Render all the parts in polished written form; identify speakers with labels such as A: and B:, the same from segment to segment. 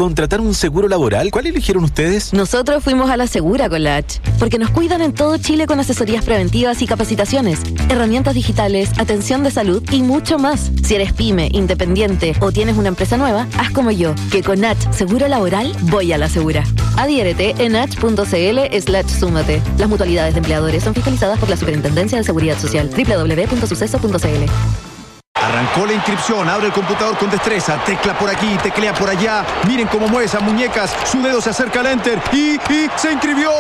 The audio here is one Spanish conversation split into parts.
A: contratar un seguro laboral, ¿cuál eligieron ustedes?
B: Nosotros fuimos a la segura con la H, porque nos cuidan en todo Chile con asesorías preventivas y capacitaciones, herramientas digitales, atención de salud y mucho más. Si eres pyme, independiente o tienes una empresa nueva, haz como yo, que con H Seguro Laboral voy a la segura. Adhiérete en h.cl/súmate. Las mutualidades de empleadores son fiscalizadas por la Superintendencia de Seguridad Social. www.suceso.cl.
C: Arrancó la inscripción, abre el computador con destreza, tecla por aquí, teclea por allá. Miren cómo mueve esas muñecas, su dedo se acerca al enter y se inscribió.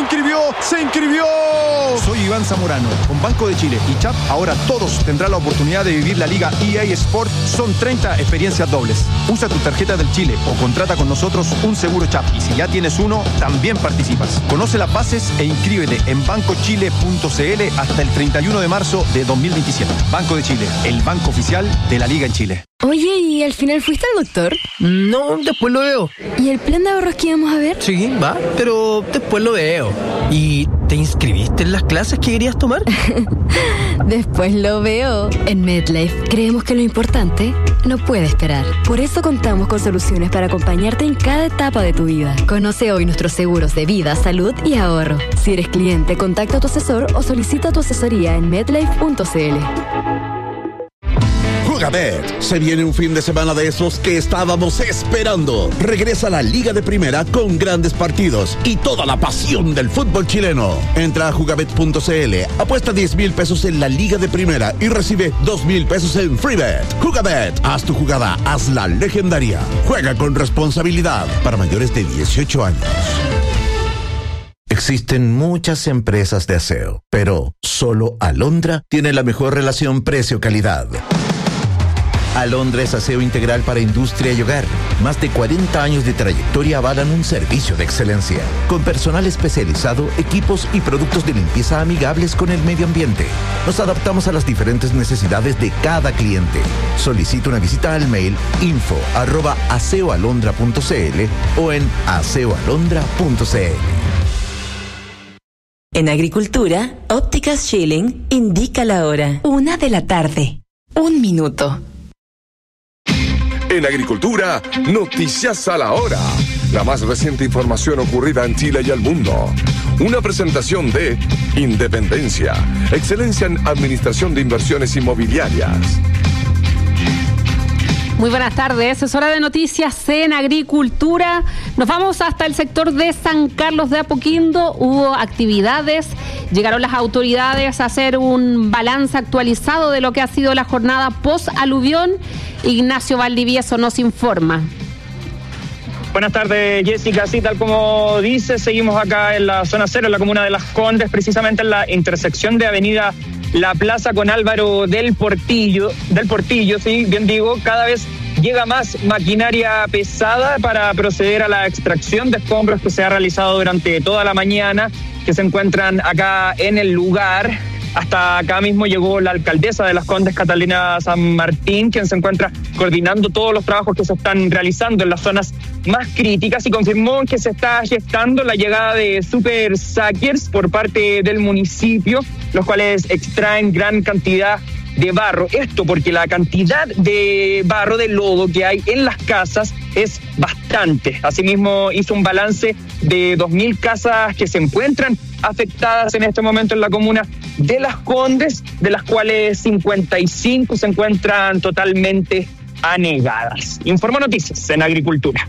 C: Soy Iván Zamorano, con Banco de Chile y CHAP, ahora todos tendrán la oportunidad de vivir la Liga EA Sport. Son 30 experiencias dobles. Usa tu tarjeta del Chile o contrata con nosotros un seguro CHAP. Y si ya tienes uno, también participas. Conoce las bases e inscríbete en bancochile.cl hasta el 31 de marzo de 2027. Banco de Chile, el banco oficial de la Liga en Chile.
B: Oye, ¿y al final fuiste al doctor?
D: No, después lo veo.
B: ¿Y el plan de ahorros que íbamos a ver?
D: Sí, va, pero después lo veo. ¿Y te inscribiste en las clases que querías tomar?
B: Después lo veo. En MedLife creemos que lo importante no puede esperar. Por eso contamos con soluciones para acompañarte en cada etapa de tu vida. Conoce hoy nuestros seguros de vida, salud y ahorro. Si eres cliente, contacta a tu asesor o solicita tu asesoría en medlife.cl.
E: Jugabet, se viene un fin de semana de esos que estábamos esperando. Regresa la Liga de Primera con grandes partidos y toda la pasión del fútbol chileno. Entra a jugabet.cl, apuesta 10,000 pesos en la Liga de Primera y recibe 2,000 pesos en FreeBet. Jugabet, haz tu jugada, hazla legendaria. Juega con responsabilidad para mayores de 18 años. Existen muchas empresas de aseo, pero solo Alondra tiene la mejor relación precio-calidad. Alondra es aseo integral para industria y hogar. Más de 40 años de trayectoria avalan un servicio de excelencia. Con personal especializado, equipos y productos de limpieza amigables con el medio ambiente. Nos adaptamos a las diferentes necesidades de cada cliente. Solicita una visita al mail info@aseoalondra.cl o en aseoalondra.cl.
F: En Agricultura, Ópticas Schilling indica la hora. 1 de la tarde. 1 minuto.
G: En Agricultura, noticias a la hora. La más reciente información ocurrida en Chile y el mundo. Una presentación de Independencia, excelencia en administración de inversiones inmobiliarias.
H: Muy buenas tardes, es hora de noticias en Agricultura. Nos vamos hasta el sector de San Carlos de Apoquindo. Hubo actividades, llegaron las autoridades a hacer un balance actualizado de lo que ha sido la jornada post-aluvión. Ignacio Valdivieso nos informa.
I: Buenas tardes, Jessica. Sí, tal como dice, seguimos acá en la zona cero, en la comuna de Las Condes, precisamente en la intersección de Avenida La Plaza con Álvaro del Portillo, sí, bien digo, cada vez llega más maquinaria pesada para proceder a la extracción de escombros que se ha realizado durante toda la mañana, que se encuentran acá en el lugar. Hasta acá mismo llegó la alcaldesa de Las Condes, Catalina San Martín, quien se encuentra coordinando todos los trabajos que se están realizando en las zonas más críticas y confirmó que se está gestando la llegada de super sackers por parte del municipio, los cuales extraen gran cantidad de barro. Esto porque la cantidad de barro, de lodo que hay en las casas es bastante. Asimismo, hizo un balance de 2,000 casas que se encuentran afectadas en este momento en la comuna de Las Condes, de las cuales 55 se encuentran totalmente anegadas. Informó Noticias en Agricultura.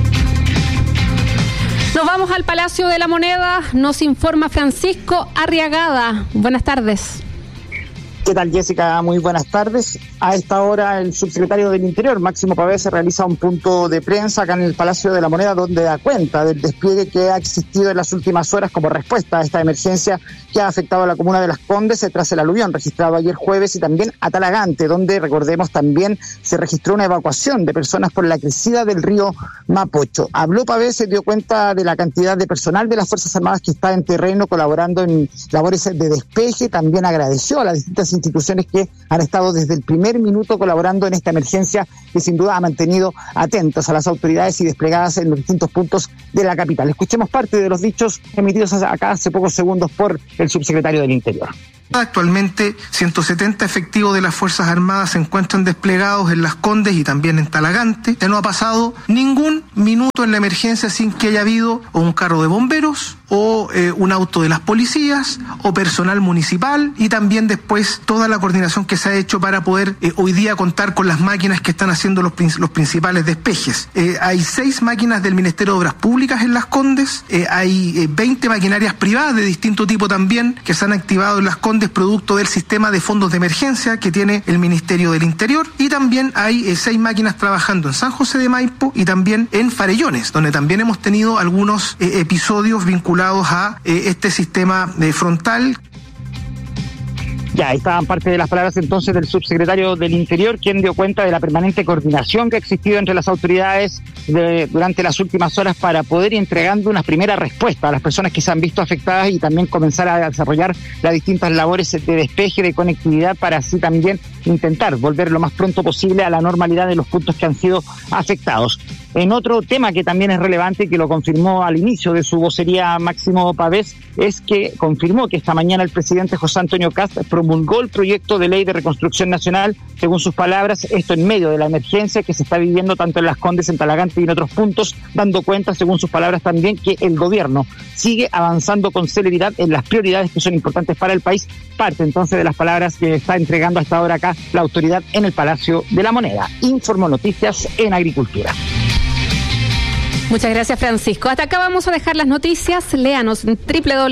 H: Nos vamos al Palacio de la Moneda, nos informa Francisco Arriagada. Buenas tardes.
J: ¿Qué tal, Jessica? Muy buenas tardes. A esta hora el subsecretario del Interior, Máximo Pavés, realiza un punto de prensa acá en el Palacio de la Moneda donde da cuenta del despliegue que ha existido en las últimas horas como respuesta a esta emergencia que ha afectado a la comuna de Las Condes tras el aluvión registrado ayer jueves y también a Talagante, donde, recordemos, también se registró una evacuación de personas por la crecida del río Mapocho. Habló Pavés, se dio cuenta de la cantidad de personal de las Fuerzas Armadas que está en terreno colaborando en labores de despeje. También agradeció a las distintas instituciones que han estado desde el primer minuto colaborando en esta emergencia que sin duda ha mantenido atentos a las autoridades y desplegadas en los distintos puntos de la capital. Escuchemos parte de los dichos emitidos acá hace pocos segundos por el subsecretario del Interior.
K: Actualmente 170 efectivos de las Fuerzas Armadas se encuentran desplegados en Las Condes y también en Talagante. Ya no ha pasado ningún minuto minutos en la emergencia sin que haya habido o un carro de bomberos o un auto de las policías o personal municipal, y también después toda la coordinación que se ha hecho para poder hoy día contar con las máquinas que están haciendo los principales despejes. Hay 6 máquinas del Ministerio de Obras Públicas en Las Condes, hay 20 maquinarias privadas de distinto tipo también que se han activado en Las Condes producto del sistema de fondos de emergencia que tiene el Ministerio del Interior, y también hay 6 máquinas trabajando en San José de Maipo y también en Farellones, donde también hemos tenido algunos episodios vinculados a este sistema frontal.
J: Ya, ahí estaban parte de las palabras entonces del subsecretario del Interior, quien dio cuenta de la permanente coordinación que ha existido entre las autoridades durante las últimas horas para poder ir entregando unas primeras respuestas a las personas que se han visto afectadas y también comenzar a desarrollar las distintas labores de despeje, de conectividad, para así también intentar volver lo más pronto posible a la normalidad de los puntos que han sido afectados. En otro tema que también es relevante, que lo confirmó al inicio de su vocería Máximo Pavés, es que confirmó que esta mañana el presidente José Antonio Kast promulgó el proyecto de ley de reconstrucción nacional, según sus palabras, esto en medio de la emergencia que se está viviendo tanto en Las Condes, en Talagante y en otros puntos, dando cuenta, según sus palabras también, que el gobierno sigue avanzando con celeridad en las prioridades que son importantes para el país, parte entonces de las palabras que está entregando hasta ahora acá la autoridad en el Palacio de la Moneda. Informó Noticias en Agricultura.
H: Muchas gracias, Francisco. Hasta acá vamos a dejar las noticias. Léanos en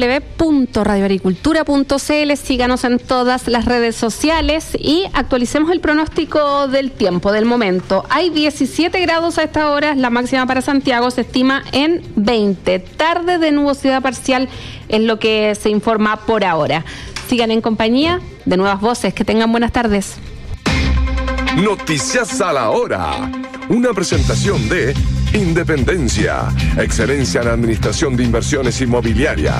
H: www.radioagricultura.cl, síganos en todas las redes sociales y actualicemos el pronóstico del tiempo, del momento. Hay 17 grados a esta hora, la máxima para Santiago se estima en 20. Tarde de nubosidad parcial es lo que se informa por ahora. Sigan en compañía de Nuevas Voces. Que tengan buenas tardes.
G: Noticias a la hora. Una presentación de Independencia, excelencia en administración de inversiones inmobiliarias.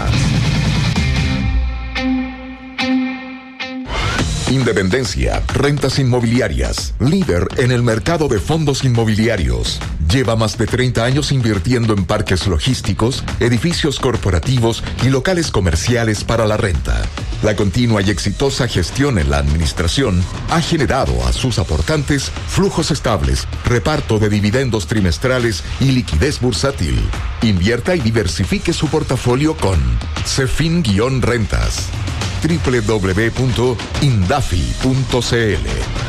L: Independencia, rentas inmobiliarias, líder en el mercado de fondos inmobiliarios. Lleva más de 30 años invirtiendo en parques logísticos, edificios corporativos y locales comerciales para la renta. La continua y exitosa gestión en la administración ha generado a sus aportantes flujos estables, reparto de dividendos trimestrales y liquidez bursátil. Invierta y diversifique su portafolio con Cefin-Rentas. www.indafi.cl.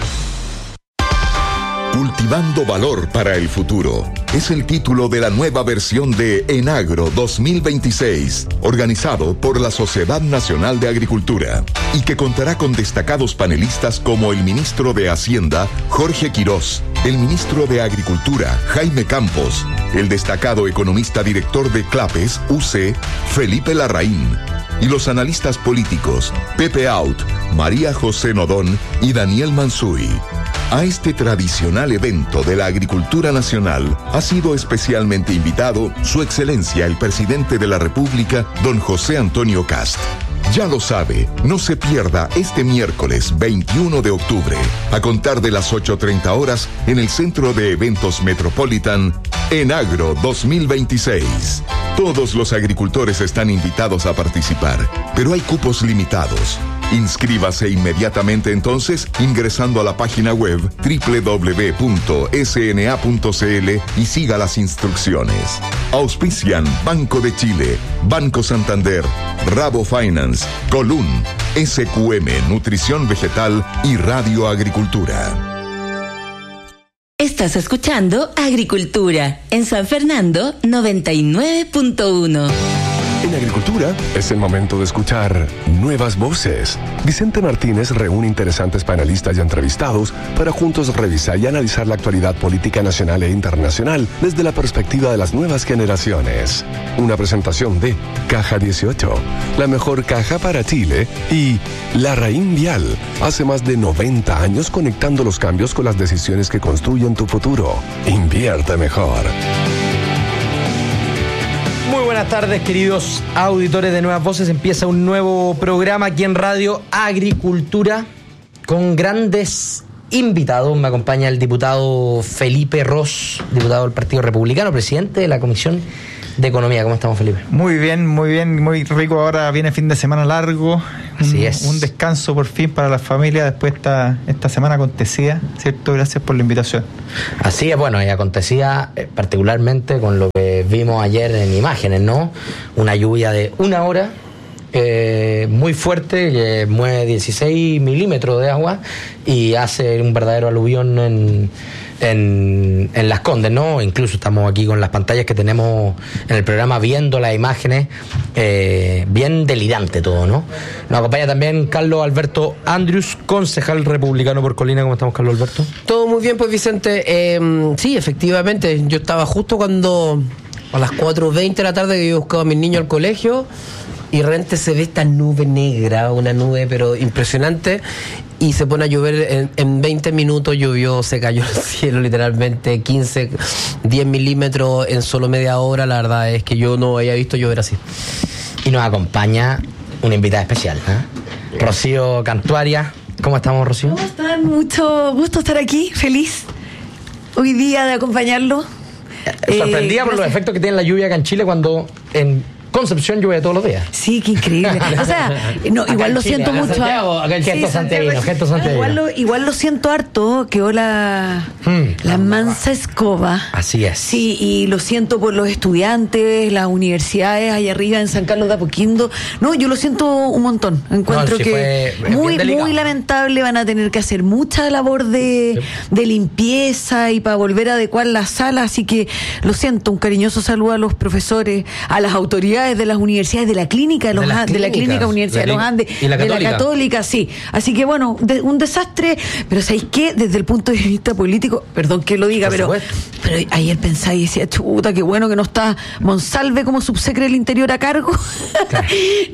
L: Cultivando valor para el futuro es el título de la nueva versión de Enagro 2026, organizado por la Sociedad Nacional de Agricultura, y que contará con destacados panelistas como el ministro de Hacienda, Jorge Quirós, el ministro de Agricultura, Jaime Campos, el destacado economista director de Clapes, UC, Felipe Larraín, y los analistas políticos Pepe Out, María José Nodón y Daniel Mansuy. A este tradicional evento de la agricultura nacional ha sido especialmente invitado Su Excelencia el Presidente de la República, don José Antonio Kast. Ya lo sabe, no se pierda este miércoles 21 de octubre, a contar de las 8:30 horas, en el Centro de Eventos Metropolitan, Enagro 2026. Todos los agricultores están invitados a participar, pero hay cupos limitados. Inscríbase inmediatamente entonces ingresando a la página web www.sna.cl y siga las instrucciones. Auspician Banco de Chile, Banco Santander, Rabo Finance, Colún, SQM Nutrición Vegetal y Radio Agricultura.
F: Estás escuchando Agricultura en San Fernando 99.1.
G: En Agricultura es el momento de escuchar Nuevas Voces. Vicente Martínez reúne interesantes panelistas y entrevistados para juntos revisar y analizar la actualidad política nacional e internacional desde la perspectiva de las nuevas generaciones. Una presentación de Caja 18, la mejor caja para Chile, y Larraín Vial, hace más de 90 años conectando los cambios con las decisiones que construyen tu futuro. Invierte mejor.
M: Muy buenas tardes, queridos auditores de Nuevas Voces. Empieza un nuevo programa aquí en Radio Agricultura con grandes invitados. Me acompaña el diputado Felipe Ros, diputado del Partido Republicano, presidente de la Comisión de economía. ¿Cómo estamos, Felipe?
N: Muy bien, muy rico. Ahora viene fin de semana largo.
M: Así es.
N: Un descanso por fin para la familia después de esta semana acontecida, ¿cierto? Gracias por la invitación.
M: Así es, bueno, y acontecía particularmente con lo que vimos ayer en imágenes, ¿no? Una lluvia de 1 hora. Muy fuerte, que mueve 16 milímetros de agua y hace un verdadero aluvión en Las Condes, ¿no? Incluso estamos aquí con las pantallas que tenemos en el programa viendo las imágenes, bien delirante todo, ¿no? Nos acompaña también Carlos Alberto Andrews, concejal republicano por Colina. ¿Cómo estamos, Carlos Alberto?
O: Todo muy bien, pues, Vicente. Sí, efectivamente, yo estaba justo cuando a las 4:20 de la tarde que yo buscaba a mis niños al colegio y de repente se ve esta nube negra, una nube pero impresionante, y se pone a llover. En 20 minutos llovió, se cayó el cielo literalmente, 10 milímetros en solo media hora. La verdad es que yo no había visto llover así.
M: Y nos acompaña una invitada especial, Rocío Cantuaria. ¿Cómo estamos, Rocío?
P: ¿Cómo están? Mucho gusto estar aquí, feliz hoy día de acompañarlo.
M: Sorprendida por los efectos que tiene la lluvia acá en Chile cuando en Concepción llueve todos los días.
P: Sí, qué increíble. O sea, no, igual lo siento mucho.
M: Acá el gesto santiaguino.
P: Igual lo siento harto, que la mansa escoba.
M: Así es.
P: Sí, y lo siento por los estudiantes, las universidades allá arriba en San Carlos de Apoquindo. No, yo lo siento un montón. Encuentro que muy lamentable. Van a tener que hacer mucha labor de limpieza y para volver a adecuar las salas. Así que lo siento, un cariñoso saludo a los profesores, a las autoridades de las universidades, de la clínica de la clínica Universidad de los Andes,
O: y
P: de la Católica, sí. Así que bueno, un desastre, pero ¿sabéis qué? Desde el punto de vista político, perdón que lo diga, pero ayer pensaba y decía, chuta, qué bueno que no está Monsalve como subsecretario del Interior a cargo, claro.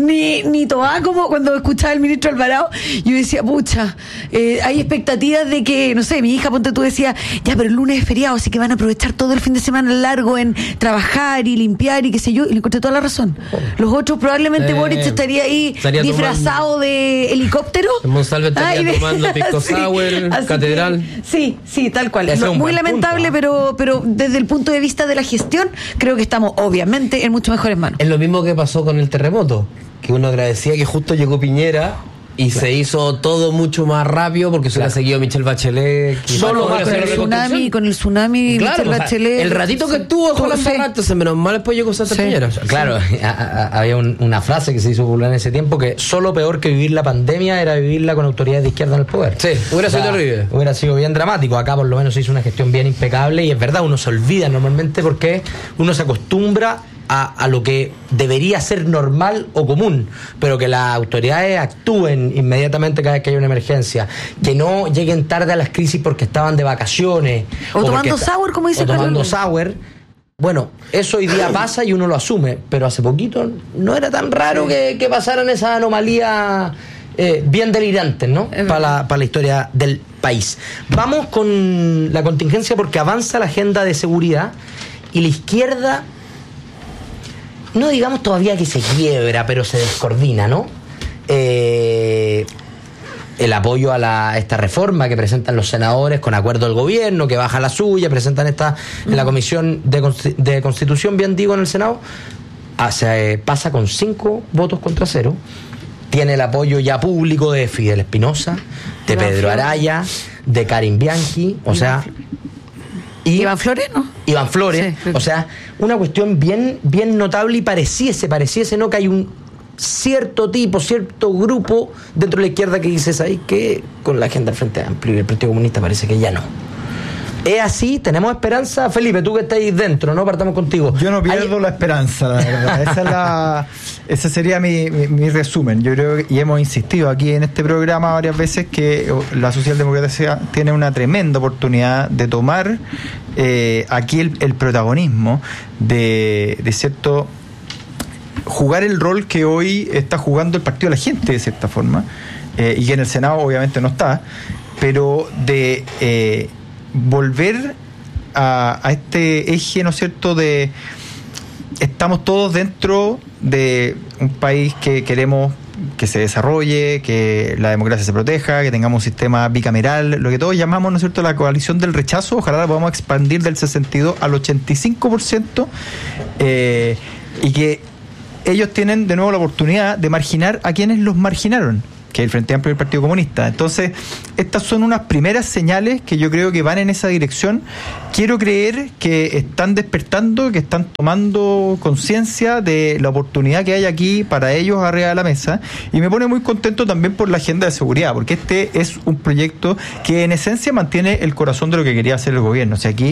P: ni Toá como cuando escuchaba al ministro Alvarado. Yo decía, pucha, hay expectativas de que, no sé, mi hija, ponte tú, decía, ya, pero el lunes es feriado, así que van a aprovechar todo el fin de semana largo en trabajar y limpiar y qué sé yo, y le encontré toda la razón. Los otros probablemente Boric estaría ahí disfrazado de helicóptero.
O: Monsalve estaría tomando pisco sour, catedral.
P: Sí, tal cual. Muy lamentable, pero desde el punto de vista de la gestión, creo que estamos obviamente en mucho mejores manos.
O: Es lo mismo que pasó con el terremoto, que uno agradecía que justo llegó Piñera y se hizo todo mucho más rápido porque se le ha seguido Michelle Bachelet.
P: Solo con el tsunami,
O: claro,
P: Michelle Bachelet.
O: El ratito que estuvo con las ratos, menos mal después llegó Santa Piñera.
M: Claro, había una frase que se hizo popular en ese tiempo, que solo peor que vivir la pandemia era vivirla con autoridades de izquierda en el poder.
O: Sí, hubiera sido terrible.
M: Hubiera sido bien dramático. Acá por lo menos se hizo una gestión bien impecable y es verdad, uno se olvida normalmente porque uno se acostumbra a lo que debería ser normal o común, pero que las autoridades actúen inmediatamente cada vez que hay una emergencia, que no lleguen tarde a las crisis porque estaban de vacaciones
P: o tomando sour, como dice Carlos.
M: Tomando sour. Bueno, eso hoy día pasa y uno lo asume, pero hace poquito no era tan raro que pasaran esas anomalías bien delirantes, ¿no? Para la historia del país. Vamos con la contingencia porque avanza la agenda de seguridad y la izquierda, no digamos todavía que se quiebra, pero se descoordina, ¿no? El apoyo a esta reforma que presentan los senadores con acuerdo del gobierno, que baja la suya, presentan esta en la Comisión de Constitución, bien digo, en el Senado, pasa con 5 votos contra 0. Tiene el apoyo ya público de Fidel Espinosa, de Pedro Araya, de Karin Bianchi, o sea...
P: Iván Flores, ¿no?
M: Iván Flores, sí. O sea, una cuestión bien notable y pareciese, ¿no? Que hay un cierto grupo dentro de la izquierda que dice, ¿sabes qué? Con la agenda del Frente Amplio y el Partido Comunista parece que ya no. ¿Es así? ¿Tenemos esperanza? Felipe, tú que estás ahí dentro, ¿no? Partamos contigo.
N: Yo no pierdo la esperanza, la verdad. Ese sería mi resumen. Yo creo y hemos insistido aquí en este programa varias veces que la socialdemocracia tiene una tremenda oportunidad de tomar aquí el protagonismo de cierto jugar el rol que hoy está jugando el Partido de la Gente, de cierta forma, y que en el Senado obviamente no está, pero de volver a este eje, ¿no es cierto?, de estamos todos dentro de un país que queremos que se desarrolle, que la democracia se proteja, que tengamos un sistema bicameral, lo que todos llamamos, ¿no es cierto?, la coalición del rechazo. Ojalá la podamos expandir del 62 al 85%, y que ellos tienen de nuevo la oportunidad de marginar a quienes los marginaron, que es el Frente Amplio y el Partido Comunista. Entonces, estas son unas primeras señales que yo creo que van en esa dirección. Quiero creer que están despertando, que están tomando conciencia de la oportunidad que hay aquí para ellos arriba de la mesa, y me pone muy contento también por la agenda de seguridad, porque este es un proyecto que en esencia mantiene el corazón de lo que quería hacer el gobierno. O sea, aquí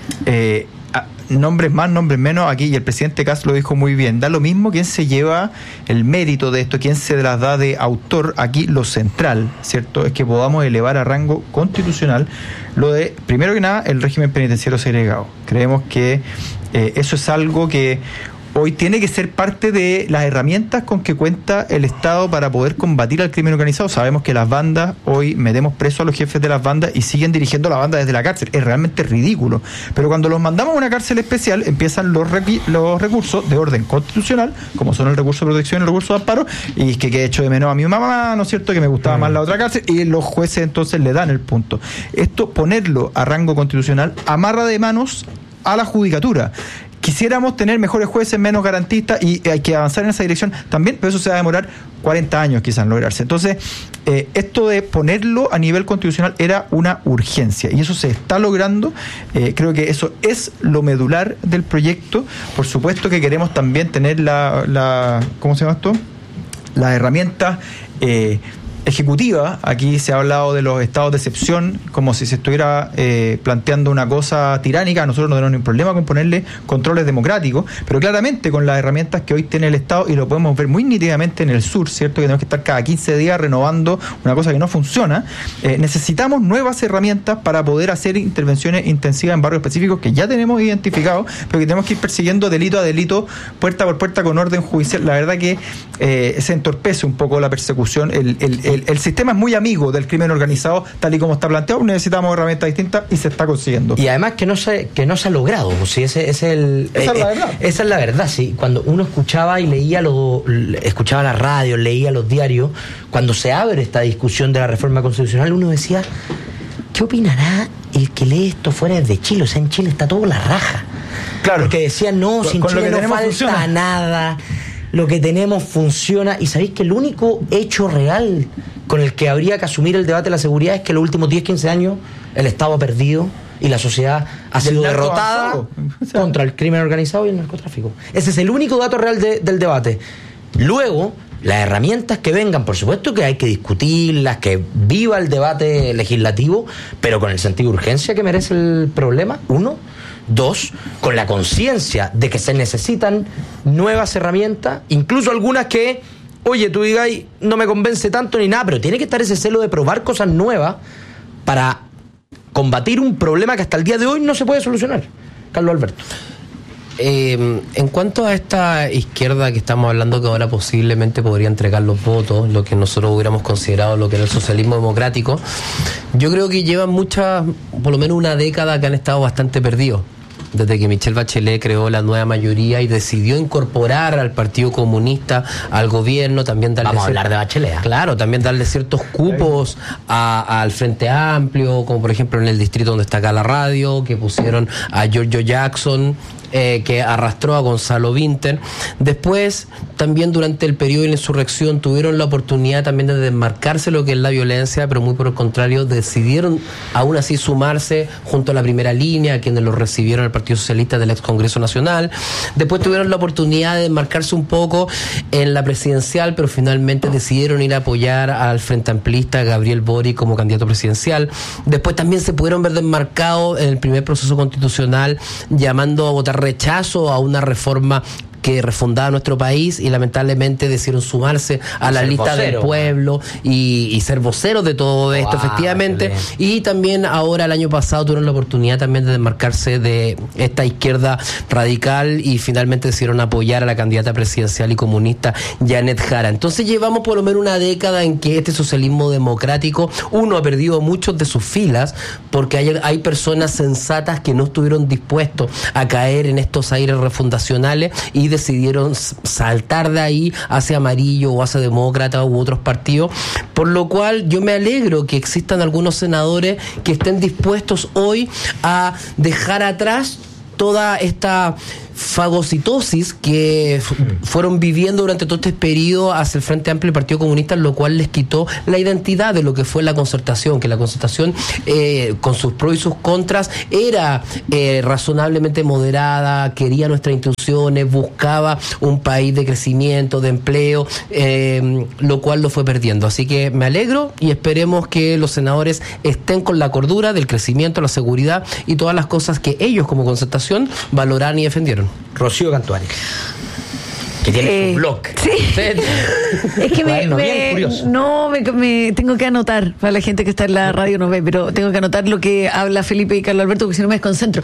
N: nombres más, nombres menos, aquí, y el presidente Kast lo dijo muy bien, da lo mismo quién se lleva el mérito de esto, quién se las da de autor. Aquí lo central, ¿cierto?, es que podamos elevar a rango constitucional lo de, primero que nada, el régimen penitenciario segregado. Creemos que eso es algo que hoy tiene que ser parte de las herramientas con que cuenta el Estado para poder combatir al crimen organizado. Sabemos que las bandas, hoy metemos presos a los jefes de las bandas y siguen dirigiendo la banda desde la cárcel. Es realmente ridículo. Pero cuando los mandamos a una cárcel especial, empiezan los recursos de orden constitucional, como son el recurso de protección y el recurso de amparo, y que he hecho de menos a mi mamá, ¿no es cierto?, que me gustaba más la otra cárcel, y los jueces entonces le dan el punto. Esto, ponerlo a rango constitucional, amarra de manos a la judicatura. Quisiéramos tener mejores jueces, menos garantistas, y hay que avanzar en esa dirección también, pero eso se va a demorar 40 años quizás en lograrse. Entonces, esto de ponerlo a nivel constitucional era una urgencia, y eso se está logrando. Creo que eso es lo medular del proyecto. Por supuesto que queremos también tener ¿cómo se llama esto?, las herramientas ejecutiva. Aquí se ha hablado de los estados de excepción como si se estuviera planteando una cosa tiránica. Nosotros no tenemos ningún problema con ponerle controles democráticos, pero claramente con las herramientas que hoy tiene el Estado, y lo podemos ver muy nítidamente en el sur, ¿cierto?, que tenemos que estar cada 15 días renovando una cosa que no funciona. Necesitamos nuevas herramientas para poder hacer intervenciones intensivas en barrios específicos que ya tenemos identificados, pero que tenemos que ir persiguiendo delito a delito, puerta por puerta, con orden judicial. La verdad que se entorpece un poco la persecución. El sistema es muy amigo del crimen organizado, tal y como está planteado. Necesitamos herramientas distintas, y se está consiguiendo.
M: Y además que no se ha logrado. Pues, esa es la verdad. Esa es la verdad, sí. Cuando uno escuchaba y leía escuchaba la radio, leía los diarios, cuando se abre esta discusión de la reforma constitucional, uno decía, ¿qué opinará el que lee esto fuera de Chile? O sea, en Chile está todo la raja. Claro. Porque decían, no, sin Chile no falta nada. Lo que tenemos funciona. Y sabéis que el único hecho real con el que habría que asumir el debate de la seguridad es que los últimos 10-15 años el Estado ha perdido y la sociedad ha sido derrotada contra el crimen organizado y el narcotráfico. Ese es el único dato real del debate. Luego, las herramientas que vengan, por supuesto que hay que discutirlas, que viva el debate legislativo, pero con el sentido de urgencia que merece el problema, uno. Dos, con la conciencia de que se necesitan nuevas herramientas, incluso algunas que, oye, tú digas, no me convence tanto ni nada, pero tiene que estar ese celo de probar cosas nuevas para combatir un problema que hasta el día de hoy no se puede solucionar. Carlos Alberto.
O: En cuanto a esta izquierda que estamos hablando, que ahora posiblemente podría entregar los votos, lo que nosotros hubiéramos considerado lo que era el socialismo democrático, yo creo que llevan por lo menos una década que han estado bastante perdidos. Desde que Michelle Bachelet creó la nueva mayoría y decidió incorporar al Partido Comunista al gobierno, también darle...
M: Vamos a hablar de Bachelet.
O: Claro, también darle ciertos cupos al Frente Amplio, como por ejemplo en el distrito donde está acá la radio, que pusieron a Giorgio Jackson, que arrastró a Gonzalo Vinter. Después, también durante el periodo de la insurrección, tuvieron la oportunidad también de desmarcarse lo que es la violencia, pero muy por el contrario, decidieron aún así sumarse junto a la primera línea, a quienes los recibieron el Partido Socialista del ex Congreso Nacional. Después tuvieron la oportunidad de desmarcarse un poco en la presidencial, pero finalmente decidieron ir a apoyar al Frente Amplista, Gabriel Boric, como candidato presidencial. Después también se pudieron ver desmarcados en el primer proceso constitucional, llamando a votar rechazo a una reforma que refundaba nuestro país, y lamentablemente decidieron sumarse a la lista del pueblo y ser voceros de todo esto, efectivamente. Y también ahora, el año pasado, tuvieron la oportunidad también de desmarcarse de esta izquierda radical y finalmente decidieron apoyar a la candidata presidencial y comunista Janet Jara. Entonces llevamos por lo menos una década en que este socialismo democrático, uno, ha perdido muchos de sus filas, porque hay personas sensatas que no estuvieron dispuestos a caer en estos aires refundacionales y decidieron saltar de ahí hacia amarillo o hacia demócrata u otros partidos, por lo cual yo me alegro que existan algunos senadores que estén dispuestos hoy a dejar atrás toda esta fagocitosis que fueron viviendo durante todo este periodo hacia el Frente Amplio y el Partido Comunista, lo cual les quitó la identidad de lo que fue la concertación, que la concertación con sus pros y sus contras era razonablemente moderada, quería nuestras instituciones, buscaba un país de crecimiento, de empleo, lo cual lo fue perdiendo. Así que me alegro y esperemos que los senadores estén con la cordura del crecimiento, la seguridad y todas las cosas que ellos como concertación valoraron y defendieron.
Q: Rocío Cantuani, que tiene su blog.
P: Sí. Es que me tengo que anotar, para la gente que está en la radio no ve, pero tengo que anotar lo que habla Felipe y Carlos Alberto, porque si no me desconcentro.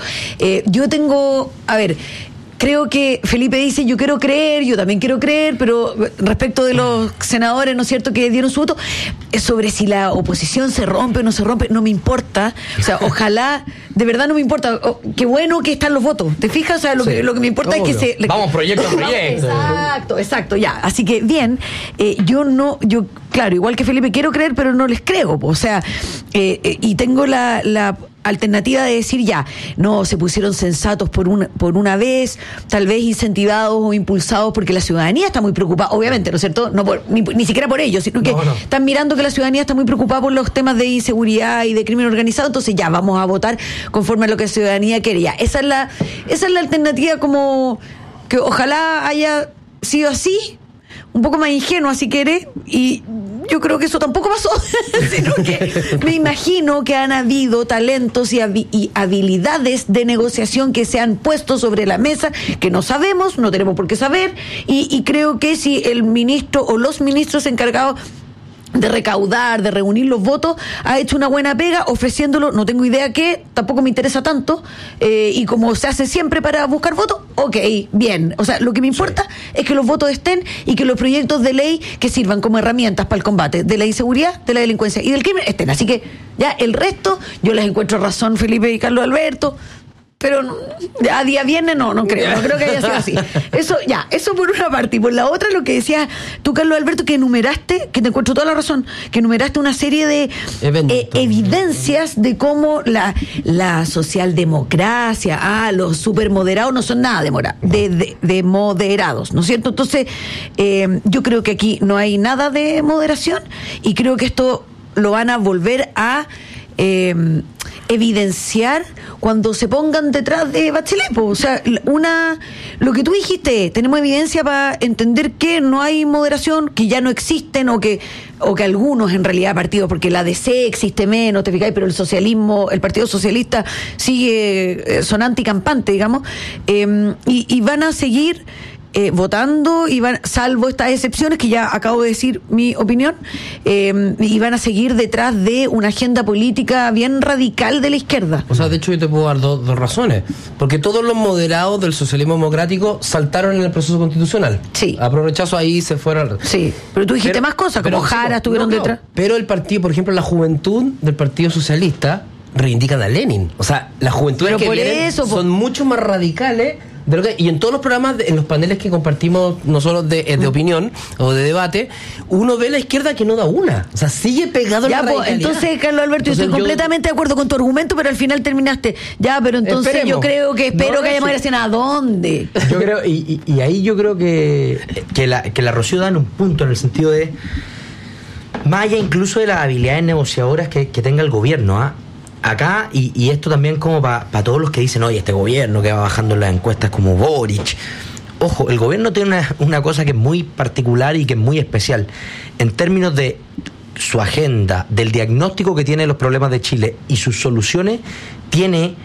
P: Creo que Felipe dice, yo quiero creer, yo también quiero creer, pero respecto de los senadores, ¿no es cierto?, que dieron su voto, es sobre si la oposición se rompe o no se rompe, no me importa. O sea, ojalá, de verdad no me importa. Qué bueno que están los votos, ¿te fijas? O sea, lo que me importa es que se...
Q: Vamos proyecto a proyecto.
P: Exacto, ya. Así que, bien, claro, igual que Felipe, quiero creer, pero no les creo. O sea, y tengo la alternativa de decir no, se pusieron sensatos por una vez, tal vez incentivados o impulsados porque la ciudadanía está muy preocupada, obviamente, ¿no es cierto? No ni siquiera por ellos, sino que están mirando que la ciudadanía está muy preocupada por los temas de inseguridad y de crimen organizado, entonces vamos a votar conforme a lo que la ciudadanía quería. Esa es la alternativa, como que ojalá haya sido así, un poco más ingenua si quiere, y yo creo que eso tampoco pasó, sino que me imagino que han habido talentos y habilidades de negociación que se han puesto sobre la mesa, que no sabemos, no tenemos por qué saber, y creo que si el ministro o los ministros encargados de recaudar, de reunir los votos, ha hecho una buena pega ofreciéndolo, no tengo idea qué, tampoco me interesa tanto, y como se hace siempre para buscar votos, bien, o sea, lo que me importa es que los votos estén y que los proyectos de ley que sirvan como herramientas para el combate de la inseguridad, de la delincuencia y del crimen estén, así que el resto, yo les encuentro razón, Felipe y Carlos Alberto, pero a día viernes no creo que haya sido así. Eso por una parte. Y por la otra, lo que decías tú, Carlos Alberto, que enumeraste, que te encuentro toda la razón, que enumeraste una serie de evidencias de cómo la socialdemocracia, los supermoderados no son nada de moderados, ¿no es cierto? Entonces, yo creo que aquí no hay nada de moderación y creo que esto lo van a volver a evidenciar cuando se pongan detrás de Bachelet. O sea, lo que tú dijiste, tenemos evidencia para entender que no hay moderación, que ya no existen o que algunos en realidad partidos, porque la DC existe menos, te fijáis, pero el socialismo, el Partido Socialista sigue sonante y campante, digamos, y van a seguir votando, salvo estas excepciones que ya acabo de decir mi opinión, y van a seguir detrás de una agenda política bien radical de la izquierda.
O: O sea, de hecho yo te puedo dar dos razones, porque todos los moderados del socialismo democrático saltaron en el proceso constitucional.
P: Sí.
O: A rechazo ahí se fueron.
P: Sí, pero tú dijiste más cosas, como Jara estuvieron detrás.
O: Pero el partido, por ejemplo, la juventud del Partido Socialista reivindican a Lenin. O sea, las juventudes que vienen son mucho más radicales de lo que, y en todos los programas, en los paneles que compartimos nosotros de opinión o de debate, uno ve la izquierda que no da una. O sea, sigue pegado en la radicalidad.
P: Entonces, Carlos Alberto, yo estoy completamente de acuerdo con tu argumento, pero al final terminaste. Pero entonces espero que haya moderación. ¿A dónde?
Q: Yo creo, y ahí yo creo que la Rocío da en un punto, en el sentido de, más allá incluso de las habilidades negociadoras que tenga el gobierno, acá, y esto también como para todos los que dicen, oye, este gobierno que va bajando en las encuestas como Boric. Ojo, el gobierno tiene una cosa que es muy particular y que es muy especial. En términos de su agenda, del diagnóstico que tiene de los problemas de Chile y sus soluciones, tiene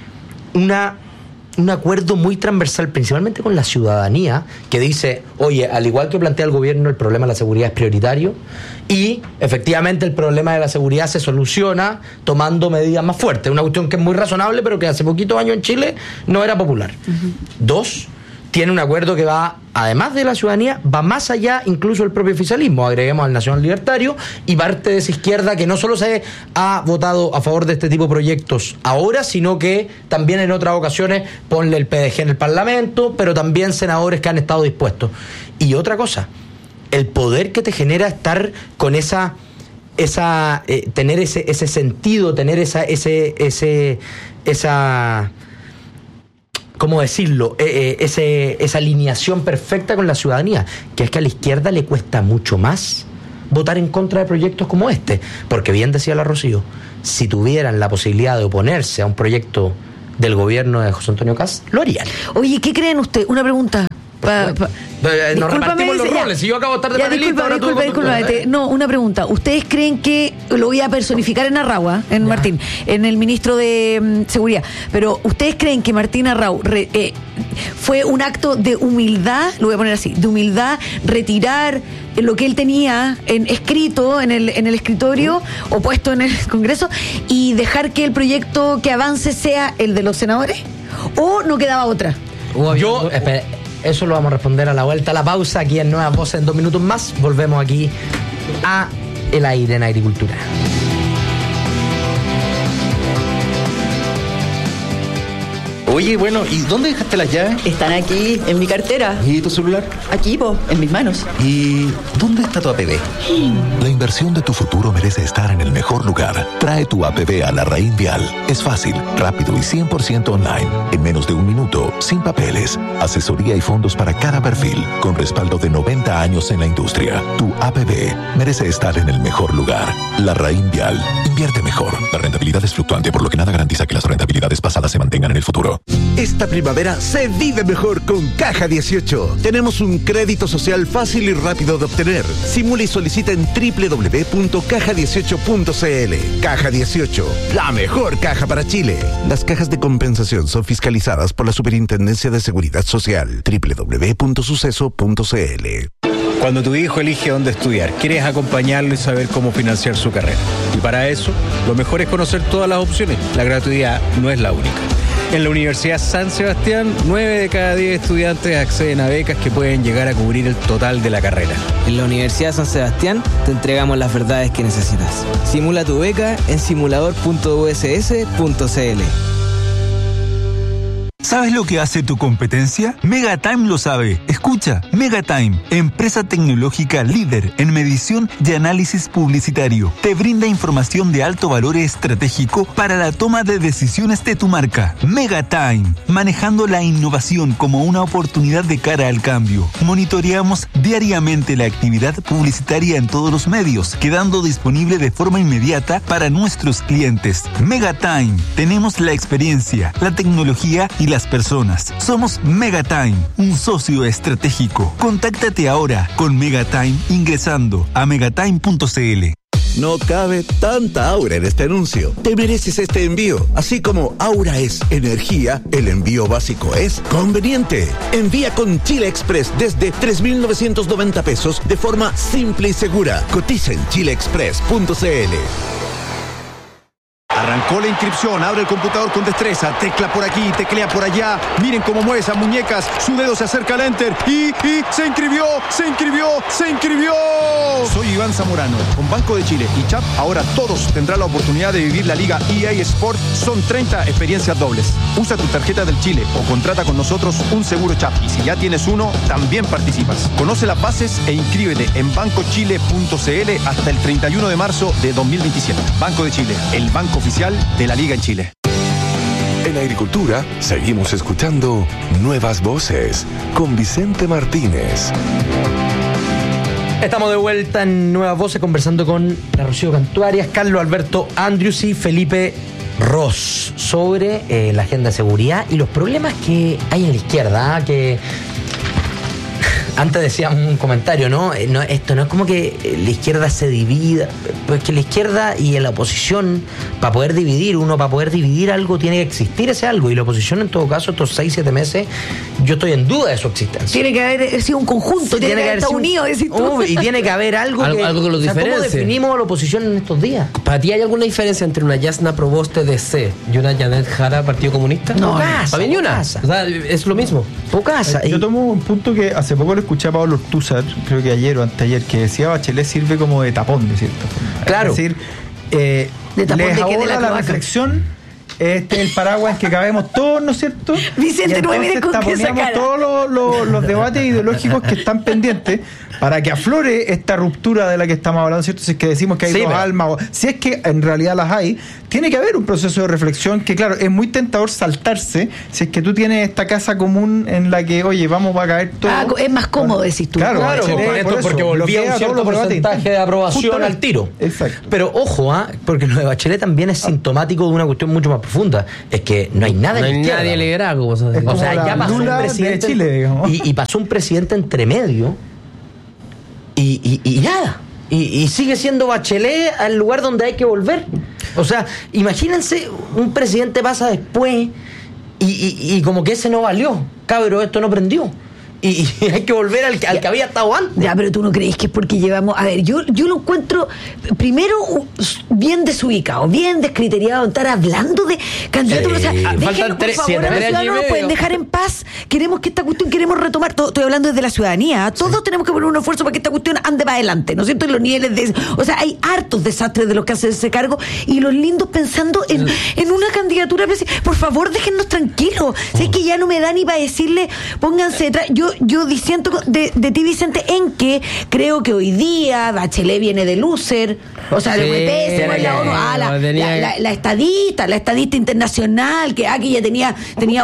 Q: un acuerdo muy transversal, principalmente con la ciudadanía, que dice, oye, al igual que plantea el gobierno, el problema de la seguridad es prioritario, y efectivamente el problema de la seguridad se soluciona tomando medidas más fuertes. Una cuestión que es muy razonable, pero que hace poquitos años en Chile no era popular. 2,
M: tiene un acuerdo que va, además de la ciudadanía, va más allá incluso del propio oficialismo. Agreguemos al Nacional Libertario y parte de esa izquierda que no solo se ha votado a favor de este tipo de proyectos ahora, sino que también en otras ocasiones ponle el PDG en el Parlamento, pero también senadores que han estado dispuestos. Y otra cosa, el poder que te genera estar con tener ese sentido, tener esa ¿cómo decirlo? Esa alineación perfecta con la ciudadanía, que es que a la izquierda le cuesta mucho más votar en contra de proyectos como este, porque bien decía la Rocío, si tuvieran la posibilidad de oponerse a un proyecto del gobierno de José Antonio Kast, lo harían.
P: Oye, ¿qué creen usted? Una pregunta.
M: Nos repartimos los roles. Si yo acabo de estar de panelista,
P: disculpa. No, una pregunta. ¿Ustedes creen que, lo voy a personificar en Arrau, en Martín, en el ministro de Seguridad, pero ¿ustedes creen que Martín Arrau fue un acto de humildad, lo voy a poner así, de humildad, retirar lo que él tenía escrito en el escritorio o puesto en el Congreso y dejar que el proyecto que avance sea el de los senadores? ¿O no quedaba otra?
M: Eso lo vamos a responder a la vuelta a la pausa, aquí en Nuevas Voces en 2 minutos más. Volvemos aquí a El Aire en Agricultura.
A: Oye, bueno, ¿y dónde dejaste las llaves?
R: Están aquí, en mi cartera.
A: ¿Y tu celular?
R: Aquí, en mis manos.
A: ¿Y dónde está tu APB?
S: La inversión de tu futuro merece estar en el mejor lugar. Trae tu APB a Larraín Vial. Es fácil, rápido y 100% online. En menos de 1 minuto, sin papeles. Asesoría y fondos para cada perfil, con respaldo de 90 años en la industria. Tu APB merece estar en el mejor lugar. Larraín Vial. Invierte mejor. La rentabilidad es fluctuante, por lo que nada garantiza que las rentabilidades pasadas se mantengan en el futuro.
T: Esta primavera se vive mejor con Caja 18. Tenemos un crédito social fácil y rápido de obtener. Simula y solicita en www.caja18.cl. Caja 18, la mejor caja para Chile. Las cajas de compensación son fiscalizadas por la Superintendencia de Seguridad Social. www.suceso.cl.
U: Cuando tu hijo elige dónde estudiar, quieres acompañarlo y saber cómo financiar su carrera. Y para eso, lo mejor es conocer todas las opciones. La gratuidad no es la única. En la Universidad San Sebastián, 9 de cada 10 estudiantes acceden a becas que pueden llegar a cubrir el total de la carrera.
V: En la Universidad San Sebastián te entregamos las verdades que necesitas. Simula tu beca en simulador.uss.cl.
W: ¿Sabes lo que hace tu competencia? Megatime lo sabe. Escucha, Megatime, empresa tecnológica líder en medición y análisis publicitario. Te brinda información de alto valor estratégico para la toma de decisiones de tu marca. Megatime, manejando la innovación como una oportunidad de cara al cambio. Monitoreamos diariamente la actividad publicitaria en todos los medios, quedando disponible de forma inmediata para nuestros clientes. Megatime, tenemos la experiencia, la tecnología y las personas. Somos Megatime, un socio estratégico. Contáctate ahora con Megatime ingresando a megatime.cl.
T: No cabe tanta aura en este anuncio. Te mereces este envío. Así como aura es energía, el envío básico es conveniente. Envía con Chile Express desde 3.990 pesos de forma simple y segura. Cotiza en chileexpress.cl.
C: Arrancó la inscripción, abre el computador con destreza, tecla por aquí, teclea por allá. Miren cómo mueve esas muñecas, su dedo se acerca al enter y se inscribió. Soy Iván Zamorano. Con Banco de Chile y CHAP, ahora todos tendrán la oportunidad de vivir la Liga EA Sport. Son 30 experiencias dobles. Usa tu tarjeta del Chile o contrata con nosotros un seguro CHAP. Y si ya tienes uno, también participas. Conoce las bases e inscríbete en bancochile.cl hasta el 31 de marzo de 2027. Banco de Chile, el banco oficial de la Liga en Chile.
G: En Agricultura seguimos escuchando Nuevas Voces con Vicente Martínez.
M: Estamos de vuelta en Nuevas Voces conversando con la Rocío Cantuarias, Carlos Alberto Andrius y Felipe Ross sobre la agenda de seguridad y los problemas que hay en la izquierda, que
Q: Antes decíamos un comentario, ¿no? Esto no es como que la izquierda se divida, pues que la izquierda y la oposición, para poder dividir algo, tiene que existir ese algo, y la oposición en todo caso, estos 6-7 meses, yo estoy en duda de su existencia.
P: Tiene que haber sido un conjunto, tiene que haber estado unido, decís tú.
Q: Y tiene que haber algo que
O: los diferencie.
Q: ¿Cómo definimos a la oposición en estos días?
O: ¿Para ti hay alguna diferencia entre una Yasna Proboste DC y una Janet Jara Partido Comunista?
Q: No,
O: para mí ni una. O sea, es lo mismo.
N: Yo tomo un punto que hace poco lo escuché a Pablo Ortúzar, creo que ayer o anteayer, que decía Bachelet sirve como de tapón, de cierta forma.
Q: Claro.
N: Es decir,
P: de tapón
N: les
P: de qué, de
N: ahorra la
P: cloaca.
N: reflexión. Este es el paraguas en que cabemos todos, ¿no es cierto?
P: Vicente, no me mires con que esa cara.
N: Todos los debates ideológicos que están pendientes para que aflore esta ruptura de la que estamos hablando, ¿cierto? Si es que decimos que hay dos almas, o si es que en realidad las hay, tiene que haber un proceso de reflexión que, claro, es muy tentador saltarse si es que tú tienes esta casa común en la que, oye, vamos a caer todo.
P: Es más cómodo, decís tú.
N: Claro,
Q: porque volvía un cierto porcentaje de aprobación al tiro.
N: Exacto.
Q: Pero ojo, porque lo de Bachelet también es sintomático de una cuestión mucho más profunda. Es que no hay nada en la izquierda.
O: Nadie liderazgo.
Q: O sea, ya pasó un presidente
N: de Chile, digamos.
Q: Y pasó un presidente entre medio y nada. Y sigue siendo Bachelet al lugar donde hay que volver. O sea, imagínense, un presidente pasa después y como que ese no valió. Cabro, esto no prendió. Y hay que volver al que había estado antes.
P: Ya, pero tú no crees que es porque llevamos... A ver, yo lo encuentro primero bien desubicado, bien descriteriado, estar hablando de candidatos. O sea, dejen, por favor, a los ciudadanos nos pueden dejar en paz. Queremos que esta cuestión, queremos retomar, estoy hablando desde la ciudadanía, todos tenemos que poner un esfuerzo para que esta cuestión ande para adelante, ¿no es cierto? En los niveles de... O sea, hay hartos desastres de los que hacen ese cargo, y los lindos pensando en una candidatura. Por favor, déjennos tranquilos. Si es que ya no me da ni para decirle, pónganse detrás. Yo diciendo de ti, Vicente, en que creo que hoy día Bachelet viene de loser, o sea, pésimo en la ONU, la estadista internacional, que ya tenía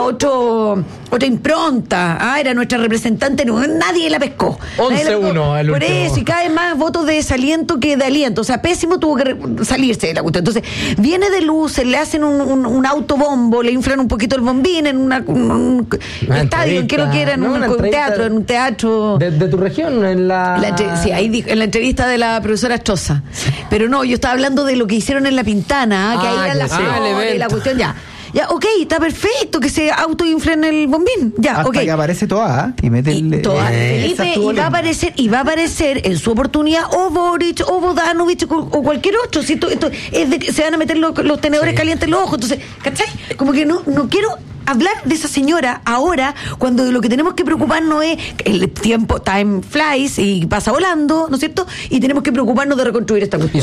P: otra impronta, era nuestra representante, nadie la pescó.
Q: 11-1 el
P: por
Q: último.
P: eso, y cada vez más votos de desaliento que de aliento, o sea, pésimo, tuvo que salirse de la cuestión. Entonces, viene de loser, le hacen un autobombo, le inflan un poquito el bombín en un estadio, en que lo quieran, en un teatro
Q: de tu región, en
P: sí, ahí dijo, en la entrevista de la profesora Choza. Pero no, yo estaba hablando de lo que hicieron en La Pintana, que ahí eran las flores, la cuestión ya, ok, está perfecto que se autoinflen el bombín, ya,
N: hasta
P: ok,
N: que aparece Toa y métele
P: Felipe, y va a aparecer en su oportunidad o Boric o Bodanovich o cualquier otro. Si esto es de que se van a meter los tenedores calientes en los ojos. Entonces, ¿cachai? Como que no quiero hablar de esa señora ahora, cuando lo que tenemos que preocuparnos es el tiempo, time flies y pasa volando, ¿no es cierto? Y tenemos que preocuparnos de reconstruir esta cuestión.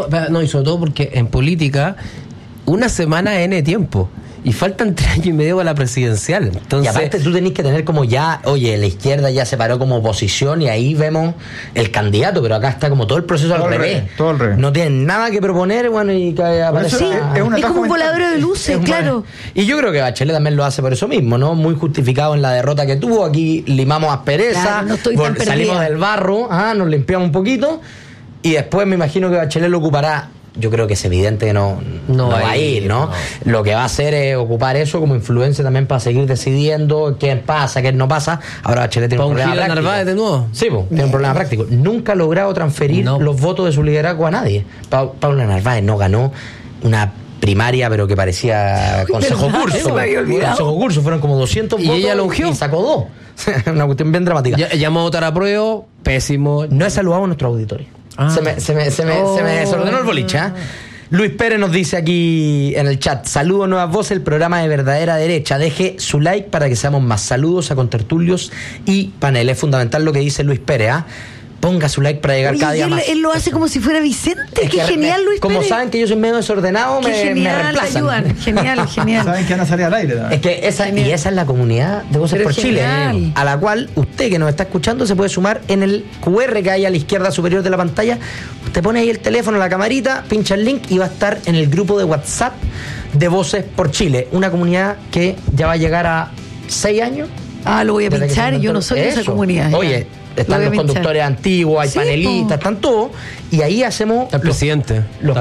O: Y sobre todo porque en política una semana es tiempo y faltan 3 años y medio para la presidencial. Entonces,
Q: y aparte tú tenés que tener como ya, oye, la izquierda ya se paró como oposición y ahí vemos el candidato, pero acá está como todo el proceso al revés.
N: Todo al revés.
Q: No tienen nada que proponer, bueno, y que aparece.
P: Sí, es como un voladero de luces, claro.
Q: Y yo creo que Bachelet también lo hace por eso mismo, ¿no? Muy justificado en la derrota que tuvo. Aquí limamos aspereza,
P: claro, no estoy tan
Q: salimos del barro, nos limpiamos un poquito y después me imagino que Bachelet lo ocupará. Yo creo que es evidente que no va a ir, ¿no? Lo que va a hacer es ocupar eso como influencia también para seguir decidiendo quién pasa, quién no pasa. Ahora Bachelet tiene un problema práctico.
O: Narváez de nuevo.
Q: Sí, tiene un problema práctico. Nunca ha logrado transferir los votos de su liderazgo a nadie. Paula Narváez no ganó una primaria, pero que parecía consejo curso. Consejo curso, fueron como 200 votos
O: ella lo ungió
Q: y sacó 2. Una cuestión bien dramática.
O: Llamó a votar a prueba, pésimo.
Q: No he saludado a nuestro auditorio. Se me desordenó el boliche. Luis Pérez nos dice aquí en el chat: saludos, Nuevas Voces, el programa de verdadera derecha. Deje su like para que seamos más. Saludos a contertulios y panel. Es fundamental lo que dice Luis Pérez. Ponga su like para llegar cada día más.
P: Él lo hace como si fuera Vicente. Qué genial, Luis
Q: Como
P: Pérez.
Q: Saben que yo soy medio desordenado, me reemplazan.
P: Te ayudan. Genial.
N: Saben que van a salir al aire, ¿no?
Q: Es que esa es la comunidad de Voces por Chile, a la cual usted que nos está escuchando se puede sumar en el QR que hay a la izquierda superior de la pantalla. Usted pone ahí el teléfono, la camarita, pincha el link y va a estar en el grupo de WhatsApp de Voces por Chile. Una comunidad que ya va a llegar a 6 años.
P: Lo voy a pinchar, yo no soy de esa comunidad.
Q: Oye, están los conductores antiguos, hay panelistas, están todos, y ahí hacemos...
O: El presidente.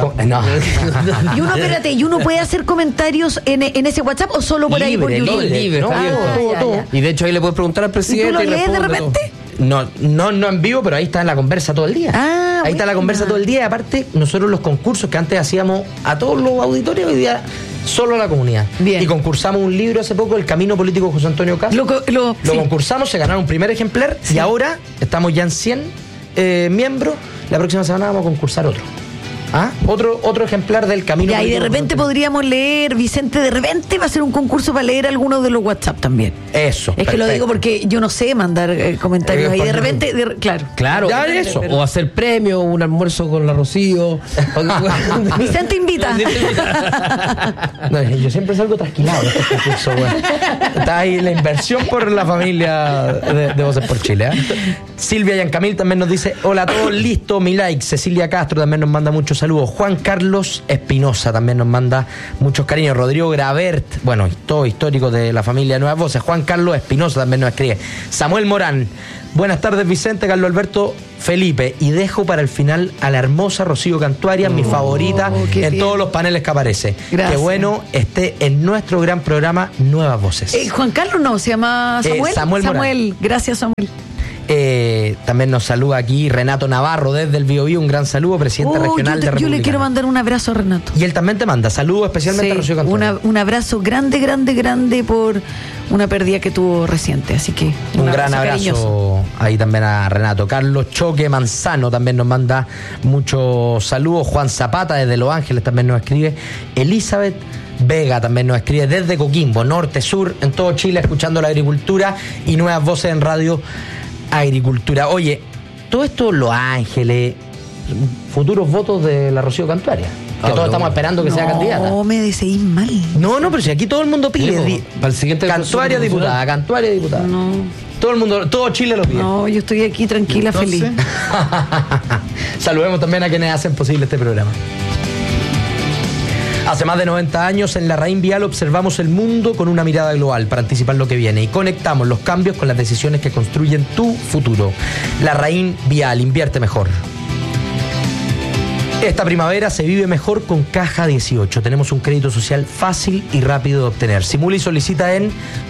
P: Y uno puede hacer comentarios en ese WhatsApp o solo por ahí por YouTube.
O: Libre, todo. Y de hecho ahí le puedes preguntar al presidente.
P: ¿Y tú lo lees de repente?
M: No en vivo, pero ahí está la conversa todo el día. Ahí está la conversa todo el día. Y aparte, nosotros los concursos que antes hacíamos a todos los auditorios, hoy día solo a la comunidad.
P: Bien.
M: Y concursamos un libro hace poco, El Camino Político de José Antonio Caz. Lo
P: sí.
M: concursamos, se ganaron un primer ejemplar y ahora estamos ya en 100 miembros. La próxima semana vamos a concursar otro. Otro ejemplar del Camino.
P: Ya, y de repente podríamos leer, Vicente, de repente va a ser un concurso para leer algunos de los WhatsApp también.
M: Eso.
P: Es que lo digo porque yo no sé mandar comentarios ahí. De repente, claro.
O: Ya eso. O hacer premio, un almuerzo con la Rocío.
P: Vicente invita.
M: No, yo siempre salgo trasquilado de este concurso, güey. Está ahí la inversión por la familia de Voces por Chile. Silvia Yancamil también nos dice: hola a todos, listo, mi like. Cecilia Castro también nos manda muchos saludos. Juan Carlos Espinosa también nos manda muchos cariños. Rodrigo Gravert, bueno, todo histórico de la familia Nuevas Voces. Juan Carlos Espinosa también nos escribe. Samuel Morán: buenas tardes, Vicente, Carlos Alberto, Felipe. Y dejo para el final a la hermosa Rocío Cantuaria, mi favorita en todos los paneles que aparece.
P: Gracias.
M: Qué bueno esté en nuestro gran programa Nuevas Voces.
P: Juan Carlos no, se llama Samuel.
M: Samuel.
P: Gracias, Samuel.
M: También nos saluda aquí Renato Navarro desde el Biobío, un gran saludo, presidente regional de República.
P: Yo le quiero mandar un abrazo a Renato.
M: Y él también te manda saludos especialmente a Rocío Cantuaria.
P: Un abrazo grande por una pérdida que tuvo reciente, así que
M: un gran abrazo cariñoso. Ahí también a Renato. Carlos Choque Manzano también nos manda muchos saludos. Juan Zapata desde Los Ángeles también nos escribe. Elizabeth Vega también nos escribe desde Coquimbo, norte, sur, en todo Chile, escuchando la agricultura y Nuevas Voces en Radio Agricultura. Oye, todo esto, Los Ángeles, futuros votos de la Rocío Cantuaria, que todos estamos esperando que sea candidata.
P: No, me decís mal.
M: No, pero si aquí todo el mundo pide
O: para el siguiente
M: Cantuaria diputada.
P: No.
M: Todo el mundo, todo Chile lo pide.
P: No, yo estoy aquí tranquila, feliz.
M: Saludemos también a quienes hacen posible este programa. Hace más de 90 años en Larraín Vial observamos el mundo con una mirada global para anticipar lo que viene y conectamos los cambios con las decisiones que construyen tu futuro. Larraín Vial, invierte mejor. Esta primavera se vive mejor con Caja 18. Tenemos un crédito social fácil y rápido de obtener. Simula y solicita en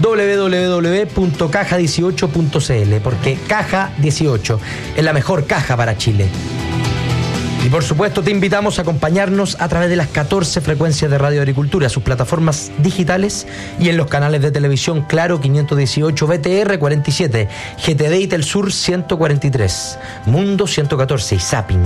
M: www.caja18.cl porque Caja 18 es la mejor caja para Chile. Y por supuesto te invitamos a acompañarnos a través de las 14 frecuencias de Radio Agricultura, sus plataformas digitales y en los canales de televisión Claro 518, BTR 47, GTD y Telsur 143, Mundo 114 y Zapping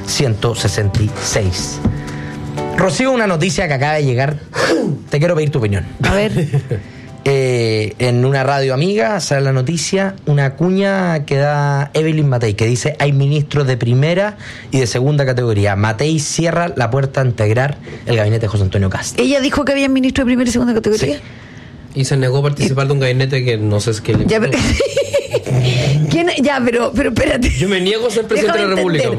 M: 166. Rocío, una noticia que acaba de llegar, te quiero pedir tu opinión.
P: A ver.
M: En una radio amiga sale la noticia, una cuña que da Evelyn Matei, que dice: hay ministros de primera y de segunda categoría. Matei cierra la puerta a integrar el gabinete de José Antonio Caz.
P: ¿Ella dijo que había ministros de primera y segunda categoría?
M: Sí.
O: Y se negó a participar de un gabinete que no sé qué le...
P: Ya, pero... ¿Quién? Ya, pero espérate.
O: Yo me niego a ser presidente de la República.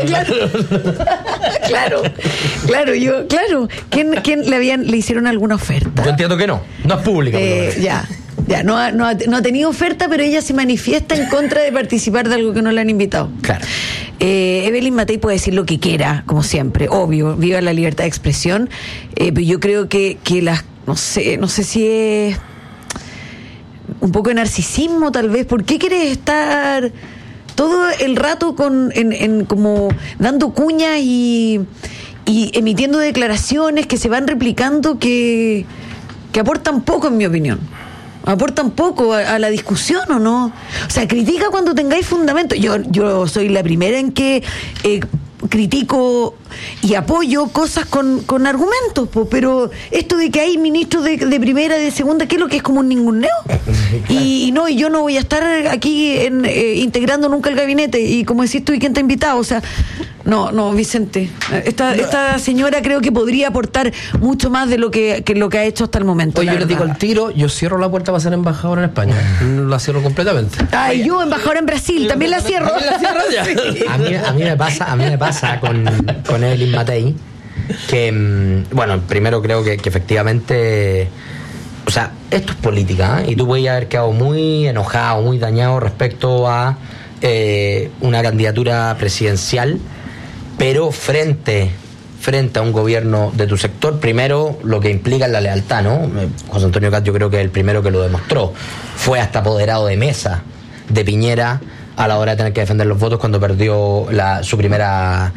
P: Claro. ¿Quién le hicieron alguna oferta?
M: Yo entiendo que no es pública.
P: Ya, no ha tenido oferta, pero ella se manifiesta en contra de participar de algo que no le han invitado.
M: Claro.
P: Evelyn Matei puede decir lo que quiera, como siempre, obvio, viva la libertad de expresión, pero yo creo que las, no sé si es un poco de narcisismo tal vez. ¿Por qué quieres estar todo el rato como dando cuñas y emitiendo declaraciones que se van replicando que aportan poco, en mi opinión? Aportan poco a la discusión, ¿o no? O sea, critica cuando tengáis fundamento. Yo soy la primera en que critico y apoyo cosas con argumentos, pero esto de que hay ministros de primera, de segunda, ¿qué es lo que es como un ninguneo? Y yo no voy a estar aquí integrando nunca el gabinete, y como decís tú, ¿y quién te ha invitado? O sea, no, Vicente, esta señora creo que podría aportar mucho más de lo que ha hecho hasta el momento.
O: Oye, yo les digo al tiro, yo cierro la puerta para ser embajador en España. La cierro completamente.
P: Ay, yo embajador en Brasil, también la cierro.
O: ¿También la cierro ya?
P: Sí.
M: A mí me pasa con Evelyn Matei que, bueno, primero creo que efectivamente, o sea, esto es política, ¿eh? Y tú puedes haber quedado muy enojado, muy dañado respecto a una candidatura presidencial, pero frente a un gobierno de tu sector, primero lo que implica es la lealtad, ¿no? José Antonio Caz yo creo que es el primero que lo demostró. Fue hasta apoderado de mesa de Piñera a la hora de tener que defender los votos cuando perdió su primera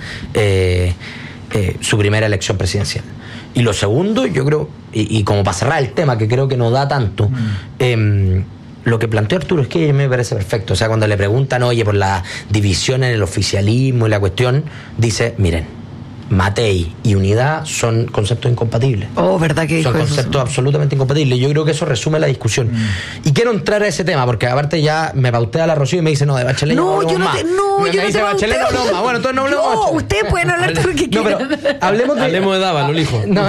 M: elección presidencial. Y lo segundo, yo creo, y como para cerrar el tema, que creo que no da tanto, lo que planteó Arturo es que me parece perfecto. O sea, cuando le preguntan, oye, por la división en el oficialismo y la cuestión, dice, miren, Matei y unidad son conceptos incompatibles.
P: ¿Verdad que
M: son conceptos absolutamente incompatibles? Yo creo que eso resume la discusión. Y quiero entrar a ese tema, porque aparte ya me pautea la Rocío y me dice, no, de Bachelet
P: no, yo no
M: más.
P: Te, no,
M: me
P: yo
M: dice
P: no te
M: Bachelet no hablamos más. Bueno, entonces no hablemos más.
P: Ustedes pueden hablar todo lo que quieran.
M: Pero hablemos de
O: Dávalo, hijo.
M: No.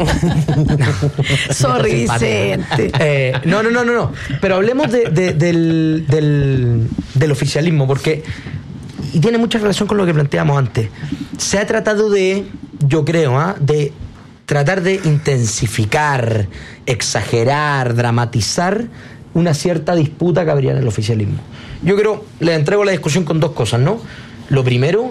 P: Sorry, Vicente.
M: No. Pero hablemos del oficialismo, porque y tiene mucha relación con lo que planteamos antes. Se ha tratado de, yo creo, de tratar de intensificar, exagerar, dramatizar una cierta disputa que habría en el oficialismo. Yo creo, le entrego la discusión con dos cosas, ¿no? Lo primero,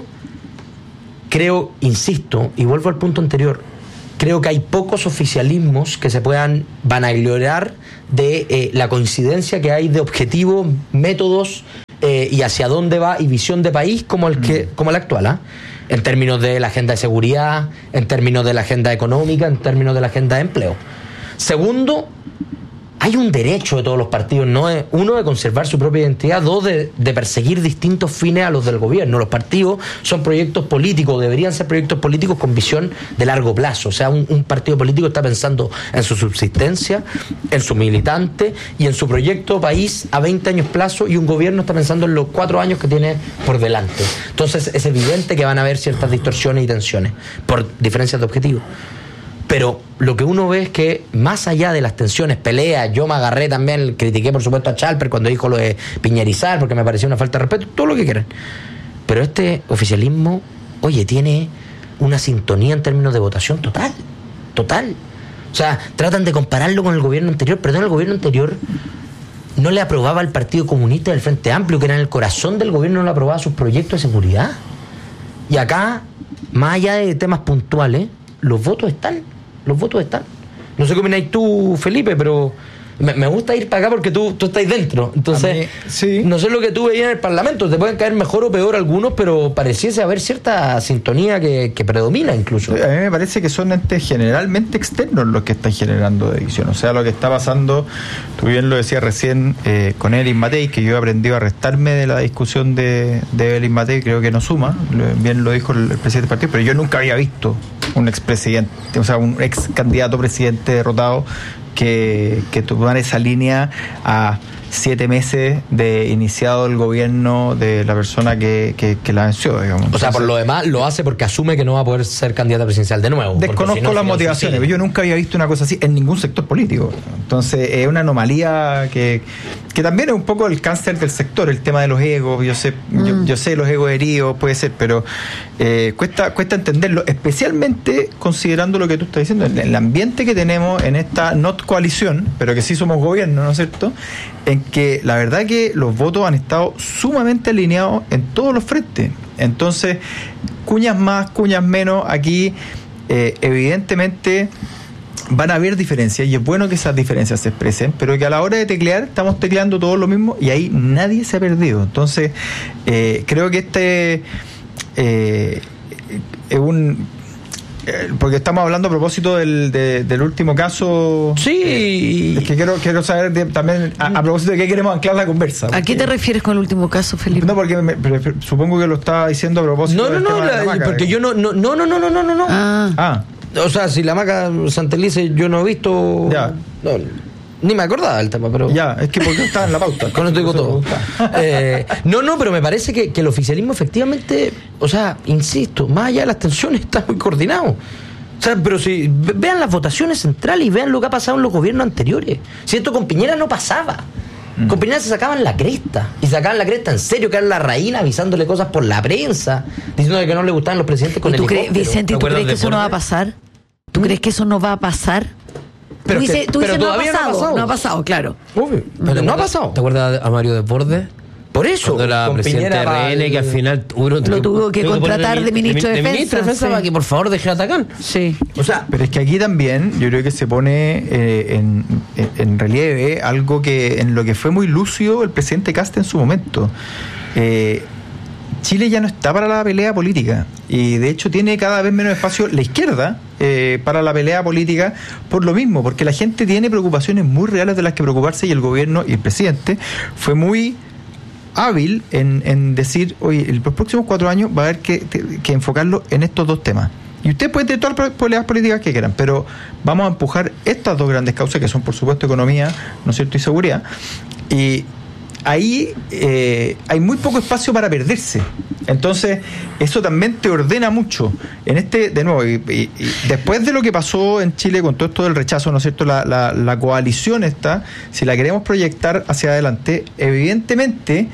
M: creo, insisto, y vuelvo al punto anterior, creo que hay pocos oficialismos que se puedan vanagloriar de la coincidencia que hay de objetivos, métodos y hacia dónde va y visión de país como el actual, en términos de la agenda de seguridad, en términos de la agenda económica, en términos de la agenda de empleo. Segundo, hay un derecho de todos los partidos, ¿no? Uno, de conservar su propia identidad. Dos, de perseguir distintos fines a los del gobierno. Los partidos son proyectos políticos, deberían ser proyectos políticos con visión de largo plazo. O sea, un partido político está pensando en su subsistencia, en su militante y en su proyecto país a 20 años plazo, y un gobierno está pensando en los 4 años que tiene por delante. Entonces es evidente que van a haber ciertas distorsiones y tensiones por diferencias de objetivos. Pero lo que uno ve es que más allá de las tensiones, peleas, yo me agarré también, critiqué por supuesto a Chalper cuando dijo lo de piñerizar, porque me pareció una falta de respeto, todo lo que quieran. Pero este oficialismo, oye, tiene una sintonía en términos de votación total. O sea, tratan de compararlo con el gobierno anterior. Perdón, el gobierno anterior no le aprobaba al Partido Comunista del Frente Amplio, que era en el corazón del gobierno, no le aprobaba sus proyectos de seguridad. Y acá, más allá de temas puntuales, los votos están. No sé qué opináis tú, Felipe, pero me gusta ir para acá porque tú estás dentro. Entonces, sí. No sé lo que tú veías en el Parlamento. Te pueden caer mejor o peor algunos, pero pareciese haber cierta sintonía que predomina incluso.
N: A mí me parece que son entes generalmente externos los que están generando división. O sea, lo que está pasando, tú bien lo decías recién con Evelyn Matei, que yo he aprendido a restarme de la discusión de Evelyn Matei, creo que no suma, bien lo dijo el presidente del partido, pero yo nunca había visto un expresidente, o sea, un ex candidato presidente derrotado que tomara esa línea a 7 meses de iniciado el gobierno de la persona que la venció, digamos.
M: O sea, por lo demás lo hace porque asume que no va a poder ser candidata presidencial de nuevo.
N: Desconozco las motivaciones, pero yo nunca había visto una cosa así en ningún sector político. Entonces es una anomalía que también es un poco el cáncer del sector, el tema de los egos. Yo sé los egos heridos, puede ser, pero cuesta entenderlo, especialmente considerando lo que tú estás diciendo, el ambiente que tenemos en esta not coalición, pero que sí somos gobierno, ¿no es cierto?, en que la verdad que los votos han estado sumamente alineados en todos los frentes. Entonces, cuñas más, cuñas menos, aquí evidentemente van a haber diferencias, y es bueno que esas diferencias se expresen, pero que a la hora de teclear estamos tecleando todos lo mismo y ahí nadie se ha perdido. Entonces, creo que es un... porque estamos hablando a propósito del último caso.
P: Sí.
N: Es que quiero saber también a propósito de qué queremos anclar la conversa.
P: ¿A qué te refieres con el último caso, Felipe?
N: No, porque supongo que lo estaba diciendo a propósito del tema de la maca,
M: porque yo no. O sea, si la maca Santelice yo no he visto. Ya. Ni me acordaba del tema, pero...
N: Ya, es que porque estaba en la pauta.
M: Con esto digo todo. Pero me parece que el oficialismo efectivamente, o sea, insisto, más allá de las tensiones, está muy coordinado. O sea, pero si vean las votaciones centrales y vean lo que ha pasado en los gobiernos anteriores. Si esto con Piñera no pasaba. Con Piñera se sacaban la cresta. Y sacaban la cresta en serio, que era la reina avisándole cosas por la prensa, diciéndole que no le gustaban los presidentes con helicóptero.
P: Vicente, ¿tú crees que eso no va a pasar? ¿Tú crees que eso no va a pasar?
M: Pero
P: tú dices
M: todavía
P: no ha pasado, claro.
M: Pero no ha pasado.
O: ¿Te acuerdas a Mario Desbordes?
M: Por eso,
O: cuando la presidenta de RN, que al final
P: lo tuvo que contratar de ministro de Defensa.
O: Para que por favor deje de atacar.
P: Sí.
N: O sea, pero es que aquí también yo creo que se pone en relieve algo que en lo que fue muy lúcido el presidente Kast en su momento. Chile ya no está para la pelea política y de hecho tiene cada vez menos espacio la izquierda para la pelea política por lo mismo, porque la gente tiene preocupaciones muy reales de las que preocuparse y el gobierno y el presidente fue muy hábil en decir, oye, en los próximos 4 años va a haber que enfocarlo en estos 2 temas. Y ustedes pueden tener todas las peleas políticas que quieran, pero vamos a empujar estas 2 grandes causas, que son, por supuesto, economía, ¿no es cierto?, y seguridad. Y ahí hay muy poco espacio para perderse. Entonces, eso también te ordena mucho. De nuevo, y después de lo que pasó en Chile con todo esto del rechazo, ¿no es cierto?, la coalición esta, si la queremos proyectar hacia adelante, evidentemente,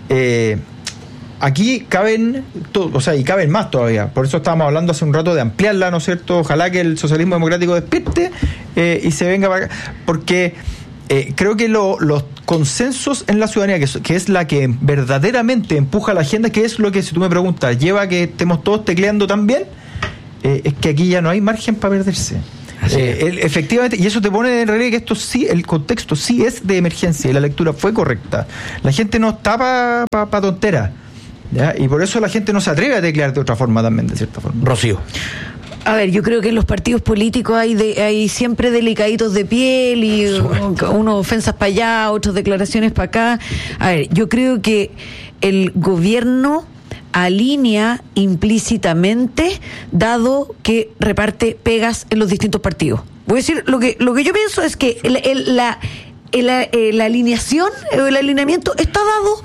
N: aquí caben, y caben más todavía. Por eso estábamos hablando hace un rato de ampliarla, ¿no es cierto? Ojalá que el socialismo democrático despierte y se venga para acá. Porque creo que los consensos en la ciudadanía, que es la que verdaderamente empuja la agenda, que es lo que, si tú me preguntas, lleva a que estemos todos tecleando tan bien, es que aquí ya no hay margen para perderse. Efectivamente, y eso te pone en relieve que esto sí, el contexto sí es de emergencia y la lectura fue correcta. La gente no está para tonteras, ¿ya? Y por eso la gente no se atreve a teclear de otra forma también, de cierta forma.
M: Rocío.
P: A ver, yo creo que en los partidos políticos hay siempre delicaditos de piel y unos ofensas para allá, otras declaraciones para acá. A ver, yo creo que el gobierno alinea implícitamente, dado que reparte pegas en los distintos partidos. Voy a decir, lo que yo pienso es que la alineación, el alineamiento está dado.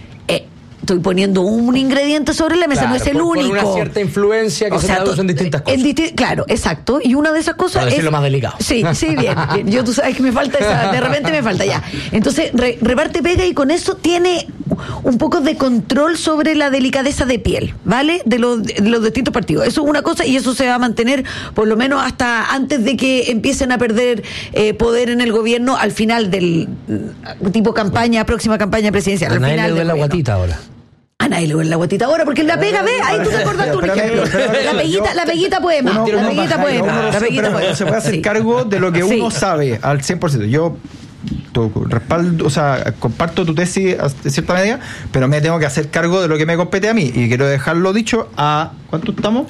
P: Estoy poniendo un ingrediente sobre la mesa, claro, no es el único.
M: Por una cierta influencia que se traduce en distintas cosas.
P: Claro, exacto. Y una de esas cosas
M: es lo más delicado.
P: Sí, bien. Yo, tú sabes que me falta esa, de repente me falta ya. Entonces, reparte pega y con eso tiene un poco de control sobre la delicadeza de piel, ¿vale? De los distintos partidos. Eso es una cosa y eso se va a mantener por lo menos hasta antes de que empiecen a perder poder en el gobierno al final del tipo campaña, próxima campaña presidencial.
M: A nadie le duele la guatita ahora.
P: A nadie le duele la guatita ahora porque la pega, ve, ahí tú te acordaste un ejemplo. La peguita puede más. La peguita puede más.
N: Se puede hacer cargo de lo que uno sabe al 100%. Yo respaldo, comparto tu tesis de cierta medida, pero me tengo que hacer cargo de lo que me compete a mí. Y quiero dejarlo dicho a... ¿Cuánto estamos?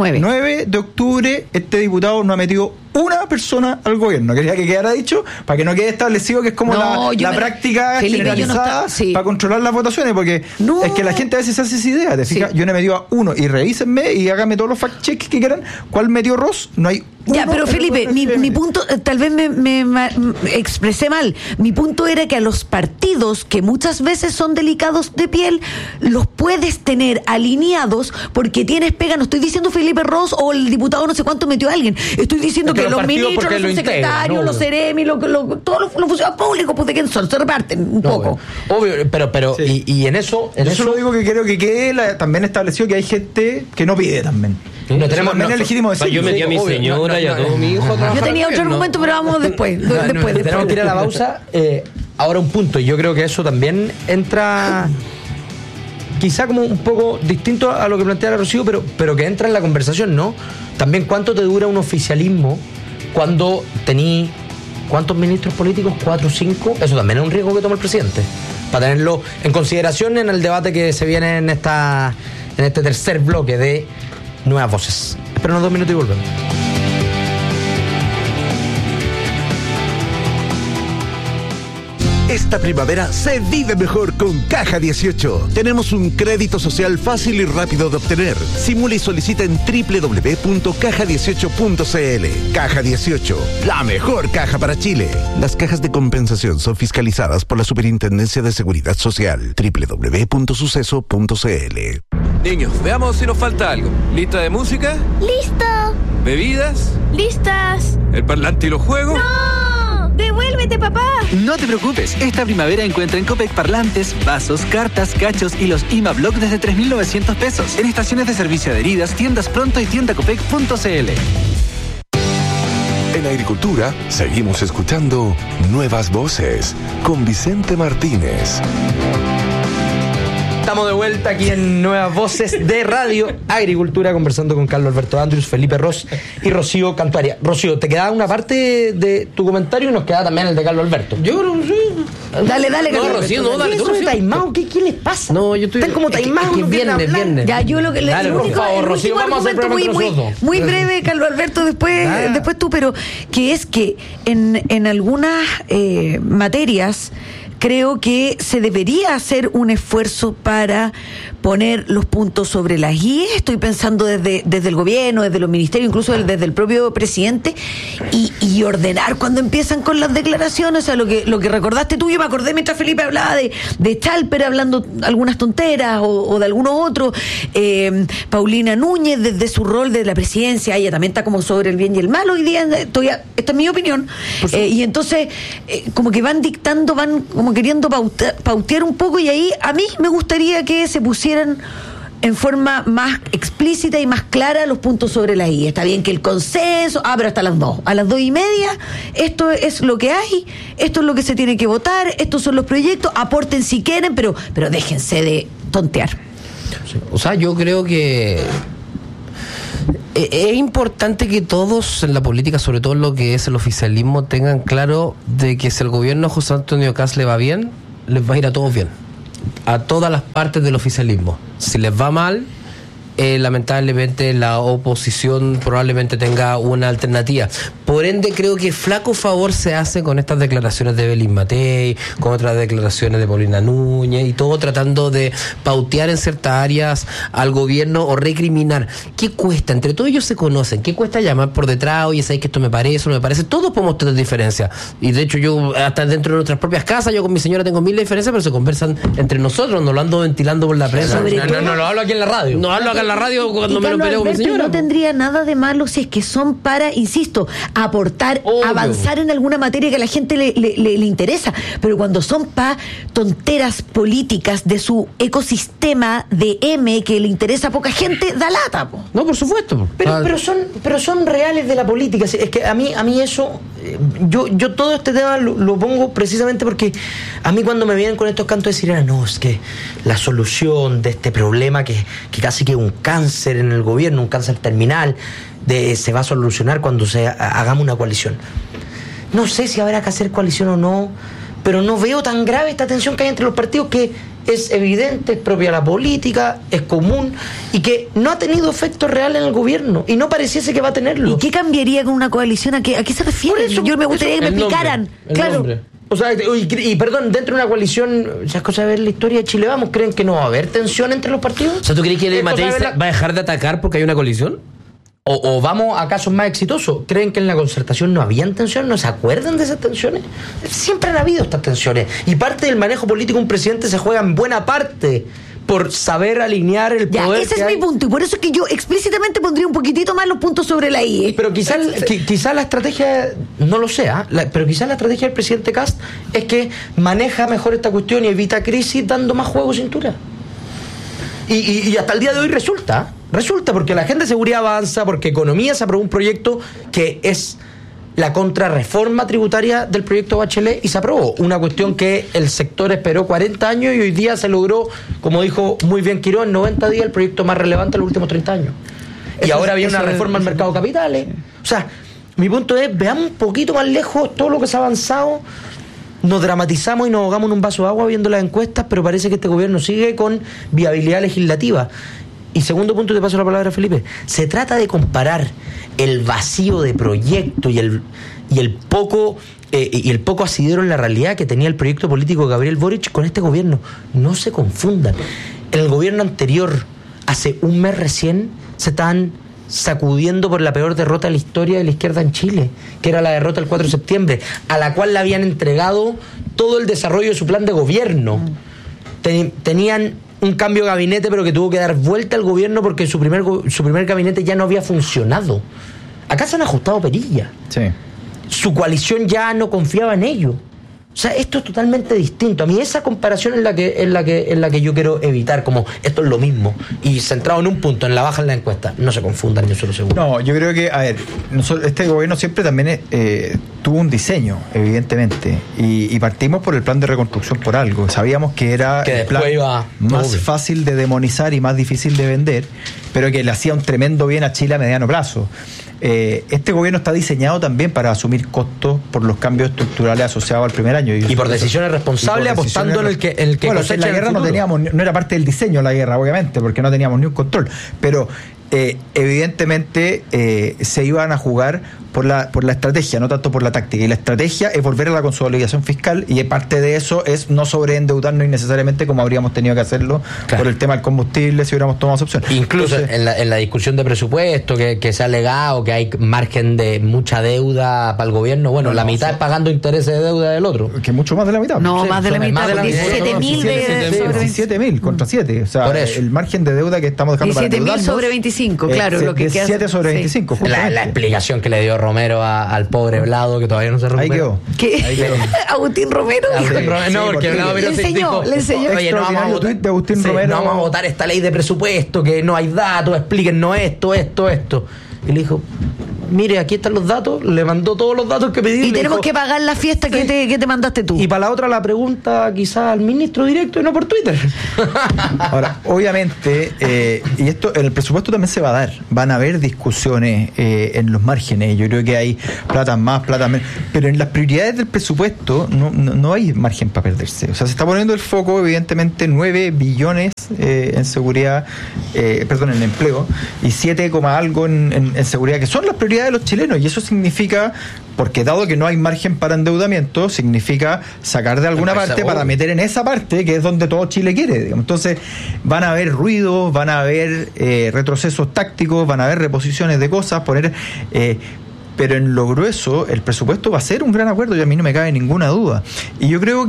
N: 9 de octubre, este diputado no ha metido una persona al gobierno. Quería que quedara dicho para que no quede establecido que es como la práctica generalizada para controlar las votaciones, porque es que la gente a veces se hace esa idea. ¿Te fijas? Yo no he metido a uno y revísenme y háganme todos los fact checks que quieran. ¿Cuál metió Ross? No hay uno.
P: Ya, pero Felipe, mi punto, tal vez me expresé mal. Mi punto era que a los partidos que muchas veces son delicados de piel, los puedes tener alineados porque tienes pega. No estoy diciendo Felipe Ross o el diputado no sé cuánto metió a alguien. Estoy diciendo que los ministros, los subsecretarios, los seremi, todos los funcionarios públicos, pues de quién son, se reparten un poco.
M: Obvio, pero sí. y en eso
N: lo digo que creo que quede también establecido que hay gente que no pide también.
M: No tenemos
N: es legítimo decir.
O: Yo metí a mi señora y a todo mi hijo.
P: Yo tenía otro argumento, pero vamos después.
M: Tenemos que ir a la pausa. Ahora un punto, y yo creo que eso también entra quizá como un poco distinto a lo que plantea la Rocío, pero que entra en la conversación, ¿no? También cuánto te dura un oficialismo cuando tení ¿cuántos ministros políticos? 4 o 5. Eso también es un riesgo que toma el presidente, para tenerlo en consideración en el debate que se viene en este tercer bloque de Nuevas Voces. Espera unos 2 minutos y volvemos.
T: Esta primavera se vive mejor con Caja 18. Tenemos un crédito social fácil y rápido de obtener. Simula y solicita en www.caja18.cl. Caja 18, la mejor caja para Chile. Las cajas de compensación son fiscalizadas por la Superintendencia de Seguridad Social. www.suceso.cl.
B: Niños, veamos si nos falta algo. ¿Lista de música?
D: ¡Listo!
B: ¿Bebidas?
D: ¡Listas!
B: ¿El parlante y los juegos?
D: ¡No! ¡Devuélvete, papá!
E: No te preocupes, esta primavera encuentra en Copec parlantes, vasos, cartas, cachos y los IMA Block desde 3.900 pesos. En estaciones de servicio adheridas, tiendas Pronto y tiendacopec.cl.
G: En Agricultura seguimos escuchando Nuevas Voces con Vicente Martínez.
Q: Estamos de vuelta aquí en Nuevas Voces de Radio Agricultura, conversando con Carlos Alberto Andrius, Felipe Ros y Rocío Cantuaria. Rocío, te quedaba una parte de tu comentario y nos queda también el de Carlos Alberto.
O: Yo creo que sí.
P: Dale,
O: No, Rocío, no, dale.
Q: ¿Qué son taimados? ¿Qué les pasa?
O: No, yo estoy...
Q: Están como taimados.
O: Es viernes.
P: Ya, yo lo que
Q: Dale, por favor, Rocío, vamos a hacer programa
P: muy breve, Carlos Alberto, después tú, pero que es que en algunas materias creo que se debería hacer un esfuerzo para poner los puntos sobre las IES. Estoy pensando desde el gobierno, desde los ministerios, incluso desde el propio presidente, y ordenar cuando empiezan con las declaraciones. O sea, lo que recordaste tú, yo me acordé mientras Felipe hablaba de Chalper hablando algunas tonteras o de algunos otros. Paulina Núñez, desde su rol de la presidencia, ella también está como sobre el bien y el mal hoy día. Esta es mi opinión. Y entonces, como que van dictando, van como queriendo pautear un poco, y ahí a mí me gustaría que se pusieran en forma más explícita y más clara los puntos sobre la I. Está bien que el consenso, pero hasta las 2. A las 2:30, esto es lo que hay, esto es lo que se tiene que votar, estos son los proyectos, aporten si quieren, pero déjense de tontear.
O: O sea, yo creo que es importante que todos en la política, sobre todo en lo que es el oficialismo, tengan claro de que si el gobierno de José Antonio Kast le va bien, les va a ir a todos bien, a todas las partes del oficialismo. Si les va mal, lamentablemente la oposición probablemente tenga una alternativa. Por ende, creo que flaco favor se hace con estas declaraciones de Belín Matei, con otras declaraciones de Paulina Núñez, y todo tratando de pautear en ciertas áreas al gobierno o recriminar. ¿Qué cuesta? Entre todos ellos se conocen. ¿Qué cuesta llamar por detrás? Oye, ¿sabes que esto me parece o no me parece? Todos podemos tener diferencias. Y de hecho, yo hasta dentro de nuestras propias casas, yo con mi señora tengo 1000 diferencias, pero se conversan entre nosotros, no lo ando ventilando por la prensa.
Q: No lo hablo aquí en la radio.
O: No hablo acá en la radio cuando me lo peleo con mi señora.
P: No tendría nada de malo si es que son para, insisto, aportar, avanzar en alguna materia que a la gente le interesa, pero cuando son para tonteras políticas de su ecosistema de M que le interesa a poca gente, da lata, po.
O: No, por supuesto.
Q: Pero son reales de la política. Es que a mí eso, yo todo este tema lo pongo precisamente porque a mí cuando me vienen con estos cantos de sirena, no, es que la solución de este problema que casi que un cáncer en el gobierno, un cáncer terminal, se va a solucionar cuando hagamos una coalición. No sé si habrá que hacer coalición o no, pero no veo tan grave esta tensión que hay entre los partidos, que es evidente, es propia de la política, es común, y que no ha tenido efectos reales en el gobierno, y no pareciese que va a tenerlo.
P: ¿Y qué cambiaría con una coalición? ¿A qué se refiere? Yo me gustaría que me explicaran. Claro.
Q: O sea, y perdón, dentro de una coalición, ya es cosa de ver la historia de Chile Vamos, ¿creen que no va a haber tensión entre los partidos?
O: O sea, ¿tú crees que Matei va a dejar de atacar porque hay una coalición?
Q: O vamos a casos más exitosos. ¿Creen que en la concertación no habían tensiones? ¿No se acuerdan de esas tensiones? Siempre han habido estas tensiones. Y parte del manejo político de un presidente se juega en buena parte por saber alinear el poder.
P: Ese es mi punto, y por eso es que yo explícitamente pondría un poquitito más los puntos sobre la I.
Q: Pero quizás la estrategia, no lo sea, pero quizás la estrategia del presidente Kast es que maneja mejor esta cuestión y evita crisis dando más juego cintura. Y hasta el día de hoy resulta porque la agenda de seguridad avanza, porque economía se aprobó un proyecto que es la contrarreforma tributaria del proyecto Bachelet, y se aprobó una cuestión que el sector esperó 40 años y hoy día se logró, como dijo muy bien Quiró, en 90 días el proyecto más relevante de los últimos 30 años. Y ahora viene una reforma al mercado de capitales. O sea, mi punto es, veamos un poquito más lejos todo lo que se ha avanzado. Nos dramatizamos y nos ahogamos en un vaso de agua viendo las encuestas, pero parece que este gobierno sigue con viabilidad legislativa. Y segundo punto, te paso la palabra, Felipe. Se trata de comparar el vacío de proyecto y el poco asidero en la realidad que tenía el proyecto político de Gabriel Boric con este gobierno. No se confundan. En el gobierno anterior, hace un mes recién, se estaban sacudiendo por la peor derrota de la historia de la izquierda en Chile, que era la derrota del 4 de septiembre, a la cual le habían entregado todo el desarrollo de su plan de gobierno. Tenían un cambio de gabinete, pero que tuvo que dar vuelta al gobierno porque su primer gabinete ya no había funcionado. Acá se han ajustado perillas.
N: Sí.
Q: Su coalición ya no confiaba en ellos. O sea, esto es totalmente distinto. A mí esa comparación es la que yo quiero evitar, como esto es lo mismo. Y centrado en un punto, en la baja en la encuesta. No se confundan, yo solo seguro.
N: No, yo creo que, a ver, este gobierno siempre también tuvo un diseño, evidentemente, y partimos por el plan de reconstrucción por algo. Sabíamos que era
Q: que
N: el plan más fácil de demonizar y más difícil de vender, pero que le hacía un tremendo bien a Chile a mediano plazo. Este gobierno está diseñado también para asumir costos por los cambios estructurales asociados al primer año.
Q: Y por decisiones responsables, apostando en el que
N: bueno, en la guerra no era parte del diseño la guerra, obviamente, porque no teníamos ni un control, pero evidentemente se iban a jugar por la estrategia, no tanto por la táctica. Y la estrategia es volver a la consolidación fiscal, y parte de eso es no sobreendeudarnos innecesariamente como habríamos tenido que hacerlo por el tema del combustible si hubiéramos tomado esa opción.
Q: Incluso en la discusión de presupuesto que se ha alegado que hay margen de mucha deuda para el gobierno, bueno, la mitad es pagando intereses de deuda del otro.
N: Que mucho más de la mitad.
P: No, más de la mitad,
N: 17.000 contra 7. O sea, el margen de deuda que estamos dejando para endeudarnos
P: 17.000 sobre 25, claro. Lo que
N: 7 sobre 25.
Q: La explicación que le dio Romero al pobre Blado, que todavía no se recuperó.
P: Ahí quedó. Agustín Romero dijo.
Q: No, porque Blado
P: le enseñó.
Q: Oye, no vamos a votar esta ley de presupuesto, que no hay datos, explíquennos esto. Y le dijo, mire, aquí están los datos, le mandó todos los datos que pedí.
P: Y tenemos que pagar la fiesta que te mandaste tú.
Q: Y para la otra la pregunta quizás al ministro directo y no por Twitter.
N: Ahora, obviamente, y esto en el presupuesto también se va a dar, van a haber discusiones en los márgenes. Yo creo que hay plata más, plata menos, pero en las prioridades del presupuesto no hay margen para perderse. O sea, se está poniendo el foco, evidentemente, 9 billones en seguridad, en empleo, y 7, algo en seguridad, que son las prioridades de los chilenos, y eso significa, porque dado que no hay margen para endeudamiento, significa sacar de alguna parte para meter en esa parte que es donde todo Chile quiere, digamos. Entonces van a haber ruidos, van a haber retrocesos tácticos, van a haber reposiciones de cosas, pero en lo grueso el presupuesto va a ser un gran acuerdo, y a mí no me cabe ninguna duda. Y yo creo